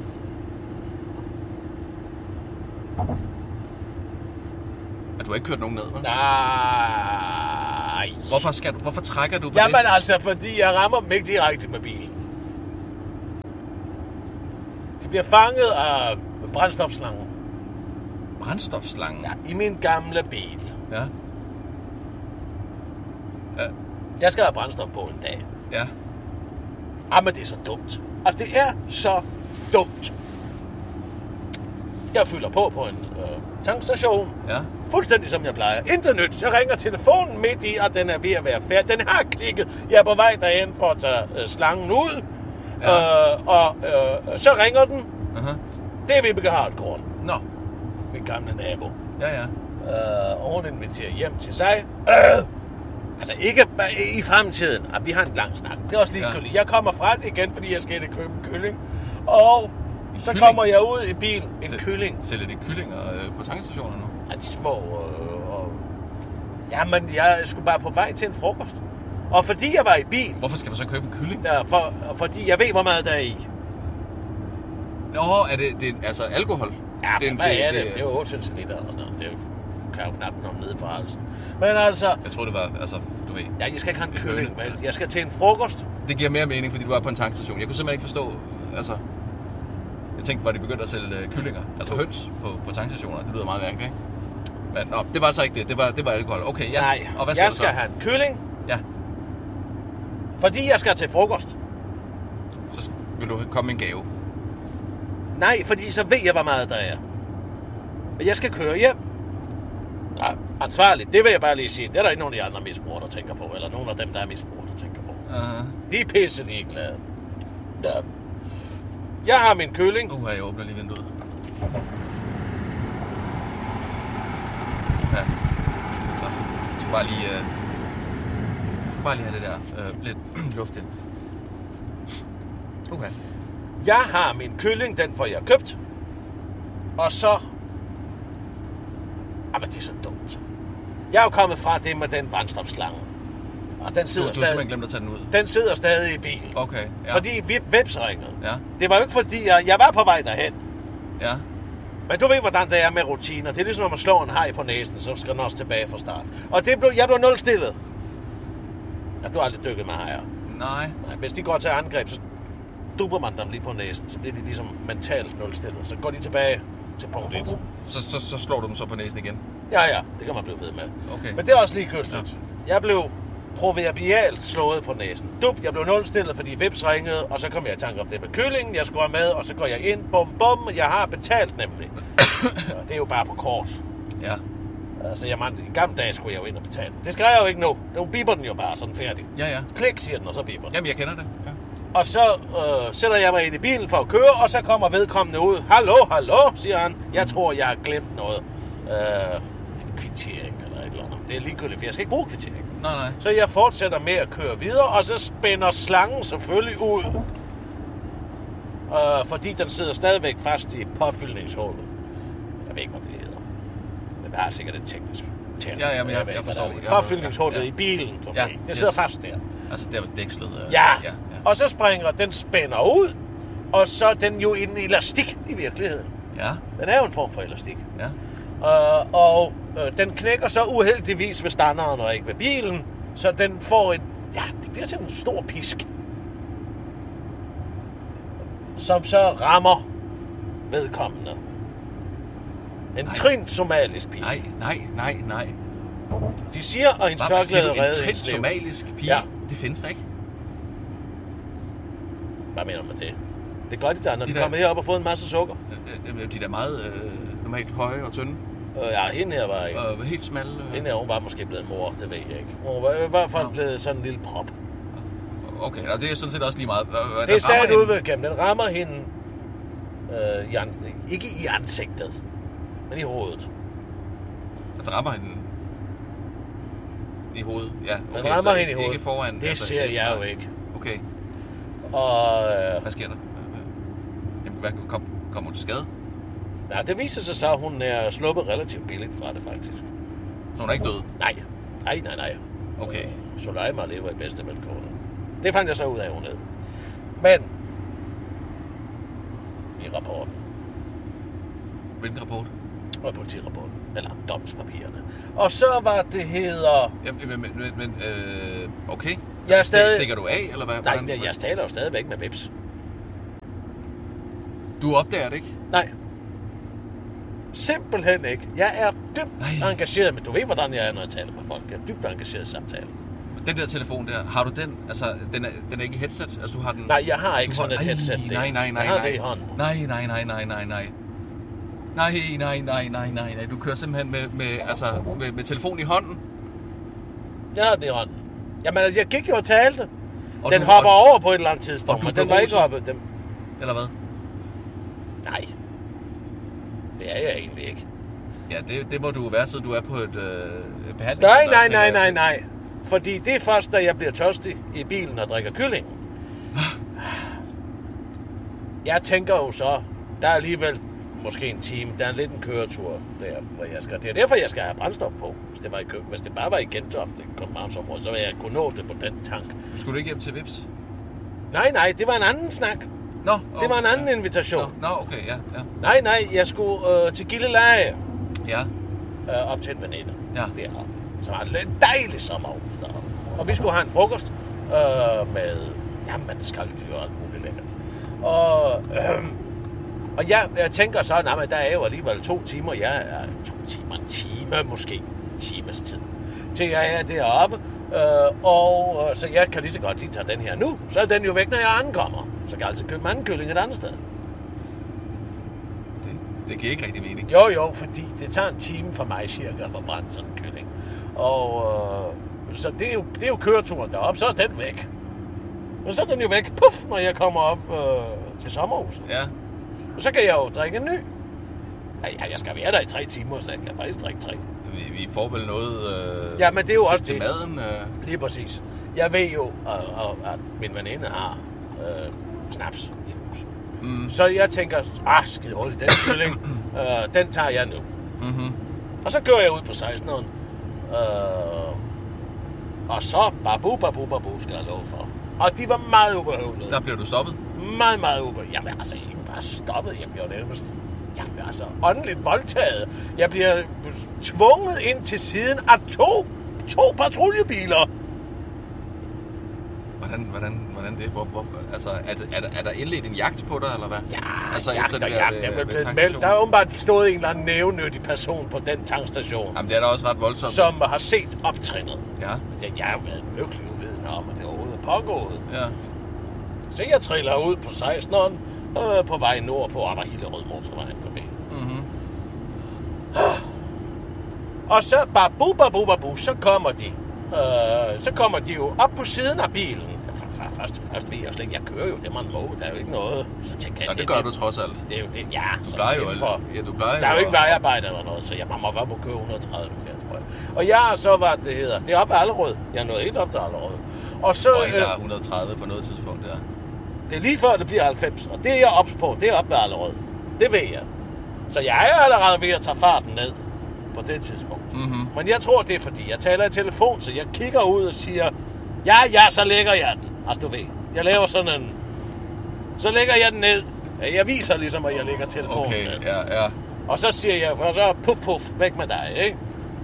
[SPEAKER 2] At du har ikke kørt nogen ned, vel?
[SPEAKER 1] Nej.
[SPEAKER 2] Hvorfor, skal du, hvorfor trækker du på
[SPEAKER 1] Jamen
[SPEAKER 2] det?
[SPEAKER 1] altså, fordi jeg rammer dem ikke direkte med bilen. De bliver fanget af brændstofslangen.
[SPEAKER 2] Brændstofslangen?
[SPEAKER 1] Ja, i min gamle bil.
[SPEAKER 2] Ja. Ja.
[SPEAKER 1] Jeg skal have brændstof på en dag.
[SPEAKER 2] Ja.
[SPEAKER 1] Jamen, det er så dumt. Og det er så dumt. Jeg fylder på på en øh, tankstation.
[SPEAKER 2] Ja.
[SPEAKER 1] Fuldstændig som jeg plejer. Intet nyt. Jeg ringer telefonen midt i, og den er ved at være færdig. Den har klikket. Jeg er på vej derhen for at tage øh, slangen ud. Ja. Øh, og øh, så ringer den.
[SPEAKER 2] Uh-huh.
[SPEAKER 1] Det er Vibeke Hardcore.
[SPEAKER 2] Nå.
[SPEAKER 1] Min gamle nabo.
[SPEAKER 2] Ja, ja.
[SPEAKER 1] Øh, og hun inviterer hjem til sig. Øh, altså ikke i fremtiden. Ah, vi har en lang snak. Det er også ligegyldigt. Ja. Jeg kommer fra det igen, fordi jeg skal ind og købe en kylling. Og Så kylling? Kommer jeg ud i bilen. En Sæl, kylling.
[SPEAKER 2] Sælger de kyllinger øh, på tankstationer nu?
[SPEAKER 1] Ja, de små. Øh, og... Jamen, jeg skulle bare på vej til en frokost. Og fordi jeg var i bil...
[SPEAKER 2] Hvorfor skal du så købe en kylling?
[SPEAKER 1] Ja, for, fordi jeg ved, hvor meget der er i.
[SPEAKER 2] Nå, er det, det er, altså alkohol?
[SPEAKER 1] Ja, det, men hvad det, er det? Det, det er jo otte centiliter eller sådan noget. Det er jo, kan jo knap komme ned fra halsen. Men altså...
[SPEAKER 2] Jeg tror det var, altså, du ved...
[SPEAKER 1] Ja, jeg skal ikke have en kylling, vel? Jeg skal til en frokost.
[SPEAKER 2] Det giver mere mening, fordi du er på en tankstation. Jeg kunne simpelthen ikke forstå, altså... Jeg tænkte, var de begyndt at sælge uh, kyllinger, altså høns på, på tankstationer. Det lyder meget mærkeligt, ikke? Men nå, det var så ikke det. Det var, det var alkohol. Okay, ja.
[SPEAKER 1] Nej,
[SPEAKER 2] og hvad skal
[SPEAKER 1] jeg skal have en kylling.
[SPEAKER 2] Ja.
[SPEAKER 1] Fordi jeg skal til frokost.
[SPEAKER 2] Så vil du komme med en gave?
[SPEAKER 1] Nej, fordi så ved jeg, hvor meget der er. Men jeg skal køre hjem. Ja, ansvarligt, det vil jeg bare lige sige. Det er der ikke nogen af de andre misbrugere, der tænker på. Eller nogen af dem, der er misbrugere, der tænker på.
[SPEAKER 2] Uh-huh.
[SPEAKER 1] De er pisse ligeglade. Ja. Jeg har min kylling.
[SPEAKER 2] Uh, jeg åbner lige vinduet. Ja. Så, jeg skal bare lige... Uh... Jeg skal bare lige have det der uh, lidt luft ind. Okay.
[SPEAKER 1] Jeg har min kylling, den får jeg købt. Og så... Jamen, det er så dumt. Jeg er jo kommet fra det med den brændstofslange. Og den sidder
[SPEAKER 2] du, du
[SPEAKER 1] stadig...
[SPEAKER 2] har simpelthen glemt at tage den ud?
[SPEAKER 1] Den sidder stadig i bilen.
[SPEAKER 2] Okay, ja.
[SPEAKER 1] Fordi vi Vips ringede.
[SPEAKER 2] Ja.
[SPEAKER 1] Det var jo ikke fordi, jeg, jeg var på vej derhen.
[SPEAKER 2] Ja.
[SPEAKER 1] Men du ved, hvordan det er med rutiner. Det er ligesom, når man slår en haj på næsen, så skal den også tilbage fra start. Og det blev, jeg blev nulstillet. Ja, du har aldrig dykket med hajer.
[SPEAKER 2] Nej.
[SPEAKER 1] Nej. Hvis de går til angreb, så duber man dem lige på næsen. Så bliver de ligesom mentalt nulstillet. Så går de tilbage til punkt et.
[SPEAKER 2] Så, så, så slår du dem så på næsen igen?
[SPEAKER 1] Ja, ja. Det kan man blive ved med.
[SPEAKER 2] Okay.
[SPEAKER 1] Men det er også ligegyldigt. Ja. Jeg blev proverbialt slået på næsen. Dup, jeg blev nulstillet, fordi Vips ringede, og så kom jeg i tanke om det med kyllingen. Jeg skulle have med, og så går jeg ind. Bum, bum. Jeg har betalt nemlig. Ja, det er jo bare på kort.
[SPEAKER 2] Ja.
[SPEAKER 1] Altså, jeg man, i gamle dage skulle jeg jo ind og betale. Det skal jeg jo ikke nu. Nu biber den jo bare sådan færdig.
[SPEAKER 2] Ja, ja.
[SPEAKER 1] Klik, siger den, og så biber den.
[SPEAKER 2] Jamen, jeg kender det. Ja.
[SPEAKER 1] Og så øh, sætter jeg mig ind i bilen for at køre, og så kommer vedkommende ud. Hallo, hallo, siger han. Jeg tror, jeg har glemt noget. Øh, kvittering eller et eller andet. Det er ligegyldigt, for jeg skal ikke bruge kvittering.
[SPEAKER 2] Nej, nej.
[SPEAKER 1] Så jeg fortsætter med at køre videre, og så spænder slangen selvfølgelig ud. Øh, fordi den sidder stadigvæk fast i påfyldningshullet. Jeg ved ikke, hvad det hedder. Men det har sikkert et teknisk term.
[SPEAKER 2] Ja, ja, men jeg, jeg, jeg forstår.
[SPEAKER 1] Påfyldningshullet ja, ja. i bilen, du ja, det sidder yes. fast der.
[SPEAKER 2] Altså der var dækslet. Øh,
[SPEAKER 1] ja. ja, ja. Og så springer den spænder ud, og så er den jo en elastik i virkeligheden.
[SPEAKER 2] Ja.
[SPEAKER 1] Den er jo en form for elastik.
[SPEAKER 2] Ja.
[SPEAKER 1] Uh, og uh, den knækker så uheldigvis ved standeren og ikke ved bilen, så den får en, ja, det bliver til en stor pisk, som så rammer vedkommende. En trin somalisk pige.
[SPEAKER 2] Nej, nej, nej, nej.
[SPEAKER 1] De siger, og hendes tørklæde redde
[SPEAKER 2] hendes liv. En trin somalisk pige? Ja. Det findes der ikke.
[SPEAKER 1] Hvad mener du med det? Det gør de der, når de, de kommer herop og får en masse sukker.
[SPEAKER 2] De er da meget øh, normalt høje og tynde.
[SPEAKER 1] Øh, ja, hende her var ikke.
[SPEAKER 2] Og helt smalle. Øh.
[SPEAKER 1] Hende her, hun var måske blevet mor, det ved jeg ikke. Hun var i hvert fald ja. blevet sådan en lille prop.
[SPEAKER 2] Okay, og det er sådan set også lige meget.
[SPEAKER 1] Den det er sat ud ved gennem. Den rammer hende, øh, i an... ikke i ansigtet, men i hovedet.
[SPEAKER 2] Altså rammer hende i hovedet? Ja, okay.
[SPEAKER 1] Den rammer hende i hovedet.
[SPEAKER 2] Ikke foran?
[SPEAKER 1] Det altså, ser jeg jo ikke.
[SPEAKER 2] Okay.
[SPEAKER 1] Og... Øh...
[SPEAKER 2] Hvad sker der? Jamen, hvad kom, kom hun til skade?
[SPEAKER 1] Nej, det viser sig så, at hun er sluppet relativt billigt fra det, faktisk.
[SPEAKER 2] Så hun er ikke død?
[SPEAKER 1] Nej. Nej, nej, nej.
[SPEAKER 2] Okay.
[SPEAKER 1] Soleimar lever i bedste velgående. Det fandt jeg så ud af, hun hed. Men... i rapporten.
[SPEAKER 2] Hvilken rapport?
[SPEAKER 1] Og politirapporten. Eller domspapirerne. Og så var det hedder...
[SPEAKER 2] Ja, men, men, men øh, okay.
[SPEAKER 1] Jeg er stadig...
[SPEAKER 2] Stikker du af, eller hvad?
[SPEAKER 1] Nej, hvordan? jeg taler jo stadigvæk med Vips.
[SPEAKER 2] Du opdager det ikke?
[SPEAKER 1] Nej. Simpelthen ikke. Jeg er dybt Ej. engageret, men du ved, hvordan jeg er, når jeg taler med folk. Jeg er dybt engageret i samtalen.
[SPEAKER 2] Den der telefon der, har du den? Altså, den er, den er ikke headset? Altså, du har den...
[SPEAKER 1] Nej, jeg har ikke sådan et headset der.
[SPEAKER 2] Nej, nej, nej,
[SPEAKER 1] jeg har
[SPEAKER 2] nej.
[SPEAKER 1] det i hånden.
[SPEAKER 2] Nej, nej, nej, nej, nej, nej. Nej, nej, nej, nej, nej, nej. Du kører simpelthen med, med, altså, med, med telefonen i hånden.
[SPEAKER 1] Jeg har det i hånden. Jamen, altså, jeg gik jo og talte.
[SPEAKER 2] Og
[SPEAKER 1] den
[SPEAKER 2] du,
[SPEAKER 1] hopper
[SPEAKER 2] og,
[SPEAKER 1] over på et eller andet tidspunkt, men den var ikke oppe. Den...
[SPEAKER 2] Eller hvad?
[SPEAKER 1] Nej. Det er jeg egentlig ikke.
[SPEAKER 2] Ja, det, det må du være, siden du er på et øh, behandling.
[SPEAKER 1] Nej, nej, nej, nej, nej. Fordi det er først, da jeg bliver tørstig i bilen og drikker kylling. Jeg tænker jo så, der er alligevel måske en time. Der er lidt en køretur der, hvor jeg skal. Det er derfor, jeg skal have brændstof på. Hvis det, var i kø, hvis det bare var i Gentofte, Københavnsområdet, så ville jeg kunne nå det på den tank.
[SPEAKER 2] Skulle du ikke hjem til Vips?
[SPEAKER 1] Nej, nej, det var en anden snak.
[SPEAKER 2] Nå, okay,
[SPEAKER 1] det var en anden
[SPEAKER 2] ja.
[SPEAKER 1] invitation.
[SPEAKER 2] Nå, nå, okay, ja, ja.
[SPEAKER 1] Nej, nej, jeg skulle øh, til Gilleleje.
[SPEAKER 2] Ja.
[SPEAKER 1] Øh, op til en veninde.
[SPEAKER 2] Ja.
[SPEAKER 1] Deroppe. Så var det et dejligt sommerhus deroppe. Og vi skulle have en frokost øh, med, jamen, skralddyr og alt muligt lækkert. Og, øh, og jeg, jeg tænker så, at der er jo alligevel to timer. Jeg er to timer, en time måske. En times tid. Til jeg er deroppe. Øh, og øh, så jeg kan lige så godt lige tage den her nu. Så er den jo væk, når jeg ankommer. Så kan jeg altid købe mandekylling et andet sted.
[SPEAKER 2] Det, det giver ikke rigtig mening.
[SPEAKER 1] Jo, jo, fordi det tager en time for mig cirka at forbrænde sådan en kylling. Og øh, så det er, jo, det er jo køreturen deroppe, så er den væk. Og så er den jo væk, puff, når jeg kommer op øh, til sommerhuset.
[SPEAKER 2] Ja.
[SPEAKER 1] Og så kan jeg jo drikke en ny. Ja, jeg skal være der i tre timer, så jeg kan faktisk drikke tre.
[SPEAKER 2] Vi, vi får vel noget øh,
[SPEAKER 1] ja, men det er jo
[SPEAKER 2] til,
[SPEAKER 1] også
[SPEAKER 2] til
[SPEAKER 1] det.
[SPEAKER 2] maden. Øh.
[SPEAKER 1] Lige præcis. Jeg ved jo, at, at min veninde har øh, snaps i huset. Mm. Så jeg tænker, ah, skide hurtigt, den kylling, øh, den tager jeg nu.
[SPEAKER 2] Mm-hmm.
[SPEAKER 1] Og så kører jeg ud på seksteneren. Øh, og så babu, babu, babu, skal jeg love for. Og de var meget ubehøvlede.
[SPEAKER 2] Der blev du stoppet?
[SPEAKER 1] Meget, meget ubehøvlede. Jamen altså, jeg ikke bare stoppet. Jeg bliver nærmest... Jeg bliver altså åndeligt voldtaget. Jeg bliver tvunget ind til siden af to, to patruljebiler.
[SPEAKER 2] Hvordan, hvordan, hvordan det? Hvor, hvor, altså, er, er, der, er der indledt en jagt på dig, eller hvad?
[SPEAKER 1] Ja,
[SPEAKER 2] altså,
[SPEAKER 1] jagt
[SPEAKER 2] efter
[SPEAKER 1] og
[SPEAKER 2] det
[SPEAKER 1] jagt.
[SPEAKER 2] Der,
[SPEAKER 1] Der,
[SPEAKER 2] ved, ved
[SPEAKER 1] meldt, der er åbenbart stået en eller anden nævnyttig person på den tankstation.
[SPEAKER 2] Jamen, det er da også ret voldsomt.
[SPEAKER 1] Som har set optrinnet.
[SPEAKER 2] Ja.
[SPEAKER 1] Jeg har jo været lykkelig uvidende om, at det overhovedet er pågået.
[SPEAKER 2] Ja.
[SPEAKER 1] Så jeg triller ud på seksteneren, øh, på vej nord på Amagerhillerød motorvejen på vejen.
[SPEAKER 2] Mm-hmm.
[SPEAKER 1] Og så babu, babu, babu, så kommer de. Øh, så kommer de jo op på siden af bilen. Først, først ved jeg slet ikke, jeg kører jo det, man må. Der er jo ikke noget. Så tænker jeg,
[SPEAKER 2] ja, det,
[SPEAKER 1] det
[SPEAKER 2] gør
[SPEAKER 1] det,
[SPEAKER 2] du trods alt.
[SPEAKER 1] Det er jo det, ja.
[SPEAKER 2] Du plejer jo for, ja, du plejer
[SPEAKER 1] der er jo ikke
[SPEAKER 2] og...
[SPEAKER 1] vejarbejde eller noget, så jeg man må være på køre et hundrede og tredive der, tror jeg. Og jeg har så, hvad det hedder, det er op ad Allerød. Jeg er nået helt op til Allerød. Og så...
[SPEAKER 2] Og ikke der er et hundrede og tredive på noget tidspunkt, der.
[SPEAKER 1] Det er lige før, det bliver halvfems, og det er jeg ops på, det er op ved Allerød. Det ved jeg. Så jeg er allerede ved at tage farten ned på det tidspunkt.
[SPEAKER 2] Mm-hmm.
[SPEAKER 1] Men jeg tror, det er fordi, jeg taler i telefon, så jeg kigger ud og siger, ja, ja, så lægger jeg den. Altså, du ved, jeg laver sådan en... Så lægger jeg den ned. Jeg viser ligesom, at jeg lægger telefonen
[SPEAKER 2] okay,
[SPEAKER 1] ned.
[SPEAKER 2] Ja, ja.
[SPEAKER 1] Og så siger jeg, og så puff, puff, væk med dig, ikke?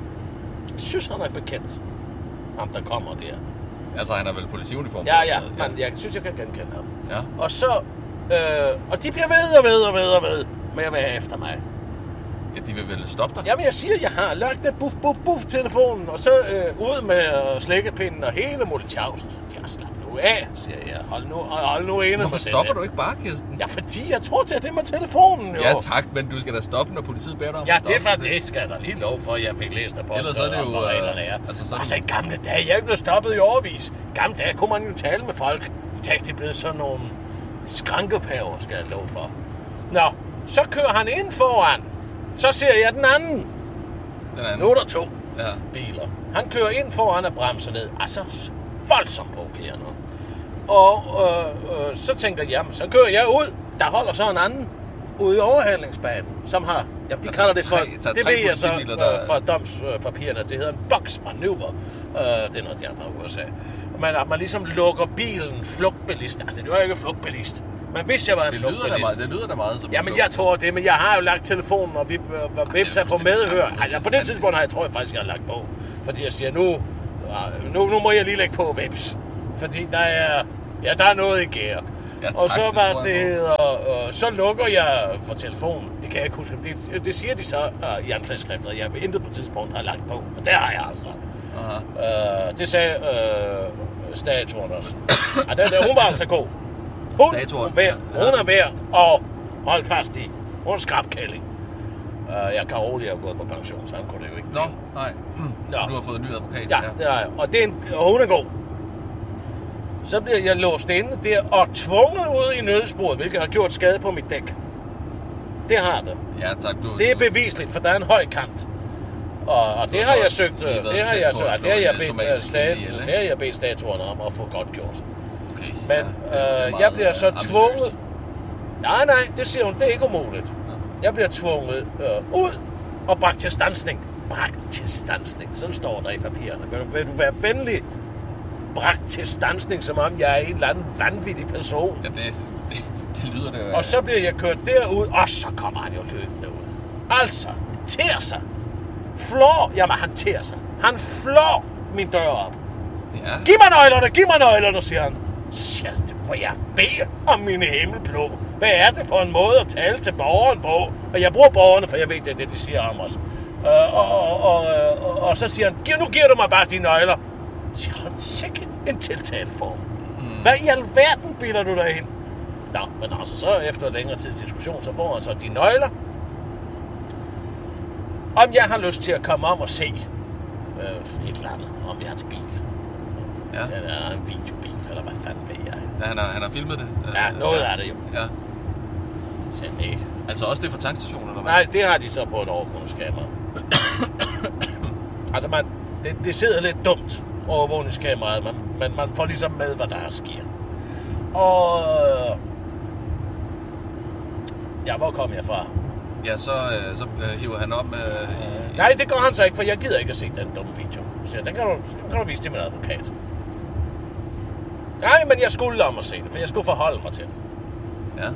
[SPEAKER 1] Jeg synes, han er bekendt. Ham, der kommer der.
[SPEAKER 2] Altså, han er vel politiuniform?
[SPEAKER 1] Ja, ja, men jeg synes, jeg kan genkende ham.
[SPEAKER 2] Ja.
[SPEAKER 1] Og så... Øh, og de bliver ved og ved og ved og ved med at være efter mig.
[SPEAKER 2] Ja, de vil vel stoppe dig?
[SPEAKER 1] Jamen, jeg siger, jeg har lagt det buff, buff, buff telefonen, og så øh, ud med øh, slækkepinden og hele multitjavsen. Jeg slap nu af, siger jeg. Hold nu, hold nu inde.
[SPEAKER 2] Hvorfor stopper du ikke bare, Kirsten?
[SPEAKER 1] Ja, fordi jeg tror til, at det er med telefonen, jo.
[SPEAKER 2] Ja, tak, men du skal da stoppe, når politiet beder dig om
[SPEAKER 1] ja,
[SPEAKER 2] at stoppe.
[SPEAKER 1] Ja, det er for det skal jeg da lige lov for, at jeg fik læst af på.
[SPEAKER 2] Ellers er det jo...
[SPEAKER 1] Øh, reglerne er.
[SPEAKER 2] Altså, så
[SPEAKER 1] altså, i gamle dage, jeg er ikke blevet stoppet i årevis. I gamle dage kunne man jo tale med folk. I dag det er blevet sådan nogle skrankepæver, skal jeg lov for. Nå, så kører han ind foran. Så ser jeg den anden.
[SPEAKER 2] Den anden.
[SPEAKER 1] Nu er der to
[SPEAKER 2] ja.
[SPEAKER 1] biler. Han kører ind foran og bremser ned. Altså, voldsomt provokerende. Og øh, øh, så tænker jeg, jamen, så kører jeg ud. Der holder så en anden ude i overhalingsbanen, som har... Ja, de kalder det for...
[SPEAKER 2] Tre,
[SPEAKER 1] det ved jeg så
[SPEAKER 2] der...
[SPEAKER 1] øh, fra domspapirerne. Det hedder en boksmanøvre. Øh, det er noget, der er fra U S A. Men at man ligesom lukker bilen flugtbilist. Altså, det er jo ikke flugtbilist. Men hvis jeg var en
[SPEAKER 2] det lyder
[SPEAKER 1] flugtbilist...
[SPEAKER 2] meget, det lyder da meget som...
[SPEAKER 1] Jamen, jeg tror det, men jeg har jo lagt telefonen, og vi øh, Vips er på medhør. Altså, på det tidspunkt har jeg, tror jeg faktisk, jeg har lagt på. Fordi jeg siger, nu, nu, nu må jeg lige lægge på Vips. Fordi der er... Ja, der er noget i gære.
[SPEAKER 2] Ja, tak,
[SPEAKER 1] og så
[SPEAKER 2] det
[SPEAKER 1] var det, og, og så lukker jeg for telefonen. Det kan jeg ikke huske. Det, det siger de så uh, i anklageskrifter. Jeg har intet på tidspunkt har lagt på. Og der har jeg altså. Uh, det sagde uh, statuen også. Og den der, hun var altså god. Hun, hun, vær, hun er værd at holde fast i. Hun er skrabkælling. Uh, jeg kan roligt have gået på pension, så han kunne det jo ikke.
[SPEAKER 2] Nå, nej. Nå. Du har fået en ny advokat.
[SPEAKER 1] Ja, ja, det har jeg. Og, det er en, og hun er god. Så bliver jeg låst inde der og tvunget ud i nødsporet, hvilket har gjort skade på mit dæk. Det har det.
[SPEAKER 2] Ja, tak. Du,
[SPEAKER 1] det er bevisligt, for der er en høj kant. Og, og det har jeg søgt, det har jeg søgt, det har jeg bedt stat, det har jeg bedt statuerne om at få godt gjort.
[SPEAKER 2] Okay.
[SPEAKER 1] Men
[SPEAKER 2] ja,
[SPEAKER 1] øh, jeg bliver så tvunget. Nej, nej, det siger hun, det er ikke umuligt. Jeg bliver tvunget øh, ud og bragt til standsning. Bragt til standsning, sådan står der i papirerne. Vil du, vil du være venlig? Bragt til standsning, som om jeg er en eller anden vanvittig person.
[SPEAKER 2] Ja, det, det, det lyder det jo.
[SPEAKER 1] Og så bliver jeg kørt derud, og så kommer han jo løbende ud. Altså, ter sig. Flår, jamen han ter sig. Han flår min dør op.
[SPEAKER 2] Ja.
[SPEAKER 1] Giv mig nøglerne, giv mig nøglerne, siger han. Så siger jeg, det må jeg bede om mine himmelblå. Hvad er det for en måde at tale til borgeren på? Og jeg bruger borgerne, for jeg ved, det er det, de siger om os. Uh, og, og, og, og, og så siger han, nu giver du mig bare de nøgler. Så siger han, sikke en tiltaleform. Mm. Hvad i alverden bilder du dig ind? Nå, men altså så efter længere tids diskussion, så får han så de nøgler. Om jeg har lyst til at komme om og se øh, et eller andet om i hans bil.
[SPEAKER 2] Ja.
[SPEAKER 1] Eller en videobil, eller hvad fanden ved jeg.
[SPEAKER 2] Ja, han har, han har filmet det.
[SPEAKER 1] Ja, noget ja. Er det jo.
[SPEAKER 2] Ja.
[SPEAKER 1] Så nej.
[SPEAKER 2] Altså også det fra tankstationen, eller hvad?
[SPEAKER 1] Nej, det har de så på et overvågningskamera. Altså, man, det, det sidder lidt dumt, overvågningskameraet, men man, man får ligesom med, hvad der sker. Og... Ja, hvor kom jeg fra?
[SPEAKER 2] Ja, så, øh, så øh, hiver han op med... Øh,
[SPEAKER 1] Nej, det gør han så ikke, for jeg gider ikke at se den dumme video. Så den kan du, den kan du vise til min advokat. Nej, men jeg skulle om at se det, for jeg skulle forholde mig til det.
[SPEAKER 2] Ja.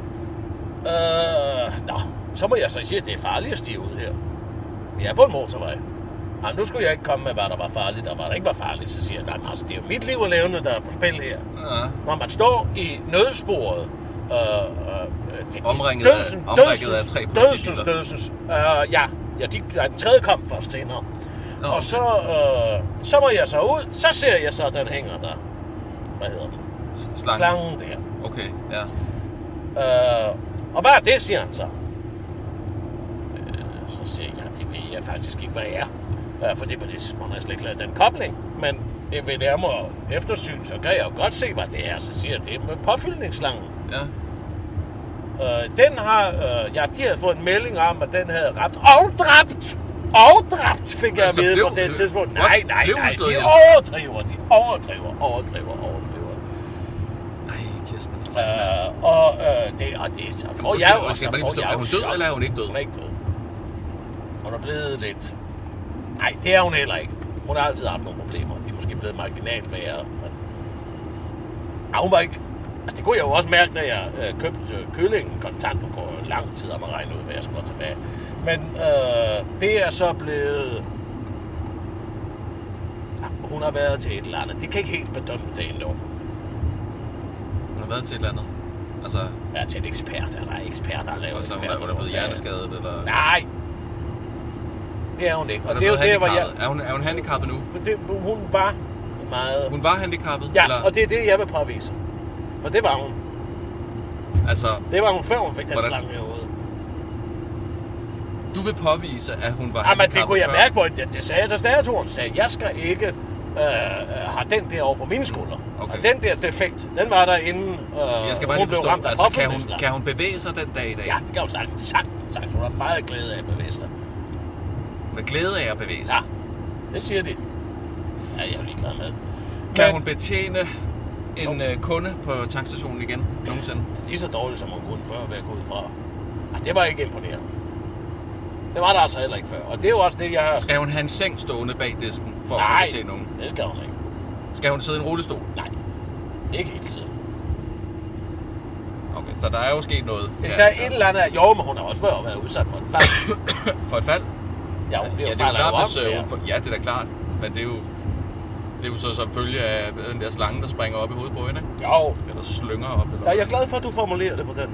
[SPEAKER 1] Øh, nå, så må jeg så sige, at det er farligt at stige ud her. Vi er på en motorvej. Ej, nu skulle jeg ikke komme med, hvad der var farligt, og hvad der ikke var farligt. Så siger jeg, nej, men altså, det er jo mit liv og levende, der er på spil her.
[SPEAKER 2] Ja.
[SPEAKER 1] Når man står i nødsporet, øh, øh, det,
[SPEAKER 2] omringet,
[SPEAKER 1] dødsen,
[SPEAKER 2] af, omringet
[SPEAKER 1] dødsens,
[SPEAKER 2] af tre
[SPEAKER 1] dødsens,
[SPEAKER 2] politibiler.
[SPEAKER 1] dødsens, øh, ja, ja, de, den tredje kom først senere.
[SPEAKER 2] Nå,
[SPEAKER 1] og så, øh, så må jeg så ud, så ser jeg så, at den hænger der. Hvad hedder den?
[SPEAKER 2] Slangen.
[SPEAKER 1] Slangen der.
[SPEAKER 2] Okay, ja.
[SPEAKER 1] Øh, og hvad er det, siger han så? Øh, så siger jeg, det ved jeg faktisk ikke, hvad jeg er. Øh, for det på det må jeg slet ikke lade den kobling. Men ved nærmere eftersyn, så kan jeg jo godt se, hvad det er. Så siger jeg, det er med påfyldningsslangen.
[SPEAKER 2] Ja.
[SPEAKER 1] Øh, den har, øh, ja, de havde fået en melding om, at den havde ramt og dræbt. Og dræbt, fik jeg
[SPEAKER 2] altså,
[SPEAKER 1] at vide
[SPEAKER 2] blev,
[SPEAKER 1] på det tidspunkt.
[SPEAKER 2] What?
[SPEAKER 1] Nej, nej, nej, de overdriver, de overdriver, overdriver, overdriver.
[SPEAKER 2] Nej, Kirsten.
[SPEAKER 1] Øh, og øh, det, og det, så får jeg jo, så får jeg
[SPEAKER 2] Er hun død, eller er hun ikke død?
[SPEAKER 1] Hun er ikke død. Hun er blevet lidt... Nej, det er hun heller ikke. Hun har altid haft nogle problemer. De er måske blevet marginalt værre, men... Ja, hun var ikke... Altså, det kunne jeg jo også mærke, da jeg øh, købte øh, kyllingen kontant. Nu går jo lang tid om at regne ud, hvad jeg skulle tilbage. Men øh, det er så blevet... Ja, hun har været til et eller andet. De kan ikke helt bedømme det endnu.
[SPEAKER 2] Hun har været til et eller andet? Altså...
[SPEAKER 1] Ja, til en ekspert. Eller ekspert, der har lavet
[SPEAKER 2] altså,
[SPEAKER 1] ekspert.
[SPEAKER 2] Hun er blevet hjerneskadet, eller...
[SPEAKER 1] Nej! Det er hun ikke.
[SPEAKER 2] Og
[SPEAKER 1] og
[SPEAKER 2] er
[SPEAKER 1] det er jo det, hvor jeg...
[SPEAKER 2] Er hun, er hun handicappet nu?
[SPEAKER 1] Det, hun var meget...
[SPEAKER 2] Hun var handicappet?
[SPEAKER 1] Ja,
[SPEAKER 2] eller?
[SPEAKER 1] og det er det, jeg vil påvise. For det var hun.
[SPEAKER 2] Altså...
[SPEAKER 1] Det var hun, før hun fik den
[SPEAKER 2] hvordan...
[SPEAKER 1] slange i hovedet.
[SPEAKER 2] Du vil påvise, at hun var
[SPEAKER 1] ja,
[SPEAKER 2] handicappet
[SPEAKER 1] men det kunne jeg
[SPEAKER 2] før.
[SPEAKER 1] mærke på, det, det sagde jeg til statuen. Sagde, jeg skal ikke øh, have den der over på mine skuldre. Okay. Og den der defekt, den var der inden øh,
[SPEAKER 2] jeg skal bare
[SPEAKER 1] hun
[SPEAKER 2] lige
[SPEAKER 1] blev ramt
[SPEAKER 2] forstå,
[SPEAKER 1] af
[SPEAKER 2] altså, kan, hun, kan hun bevæge sig den dag i dag?
[SPEAKER 1] Ja, det kan hun sagtens. Sagtens, sagtens. Hun har meget glæde af at bevæge sig.
[SPEAKER 2] Med glæde af at bevæge sig?
[SPEAKER 1] Ja, det siger de. Ja, jeg er jo ligeglad med.
[SPEAKER 2] Kan
[SPEAKER 1] men,
[SPEAKER 2] hun betjene en øh, kunde på tankstationen igen nogensinde?
[SPEAKER 1] Lige så dårligt, som hun kunne før ved at gå ud fra. Altså, det var ikke imponerende. Det var der altså heller ikke før. Og det er jo også det, jeg...
[SPEAKER 2] Skal hun have en seng stående bag disken for
[SPEAKER 1] Nej,
[SPEAKER 2] at betjene nogen?
[SPEAKER 1] Nej, det skal hun ikke.
[SPEAKER 2] Skal hun sidde i en rullestol?
[SPEAKER 1] Nej, ikke hele tiden.
[SPEAKER 2] Okay, så der er jo sket noget.
[SPEAKER 1] Ja,
[SPEAKER 2] Ja,
[SPEAKER 1] der er
[SPEAKER 2] ja.
[SPEAKER 1] et eller andet... Jo, men hun har også været udsat for et fald.
[SPEAKER 2] For et fald?
[SPEAKER 1] Ja, hun bliver
[SPEAKER 2] ja, det er jo klart, hvis,
[SPEAKER 1] om,
[SPEAKER 2] øh, hun, ja, det er da klart. Men det er jo... Det er jo så som følge af den der slange, der springer op i hovedet på hende, ikke?
[SPEAKER 1] Jo.
[SPEAKER 2] Eller slynger op. Eller
[SPEAKER 1] Ja, jeg er glad for, at du formulerer det på den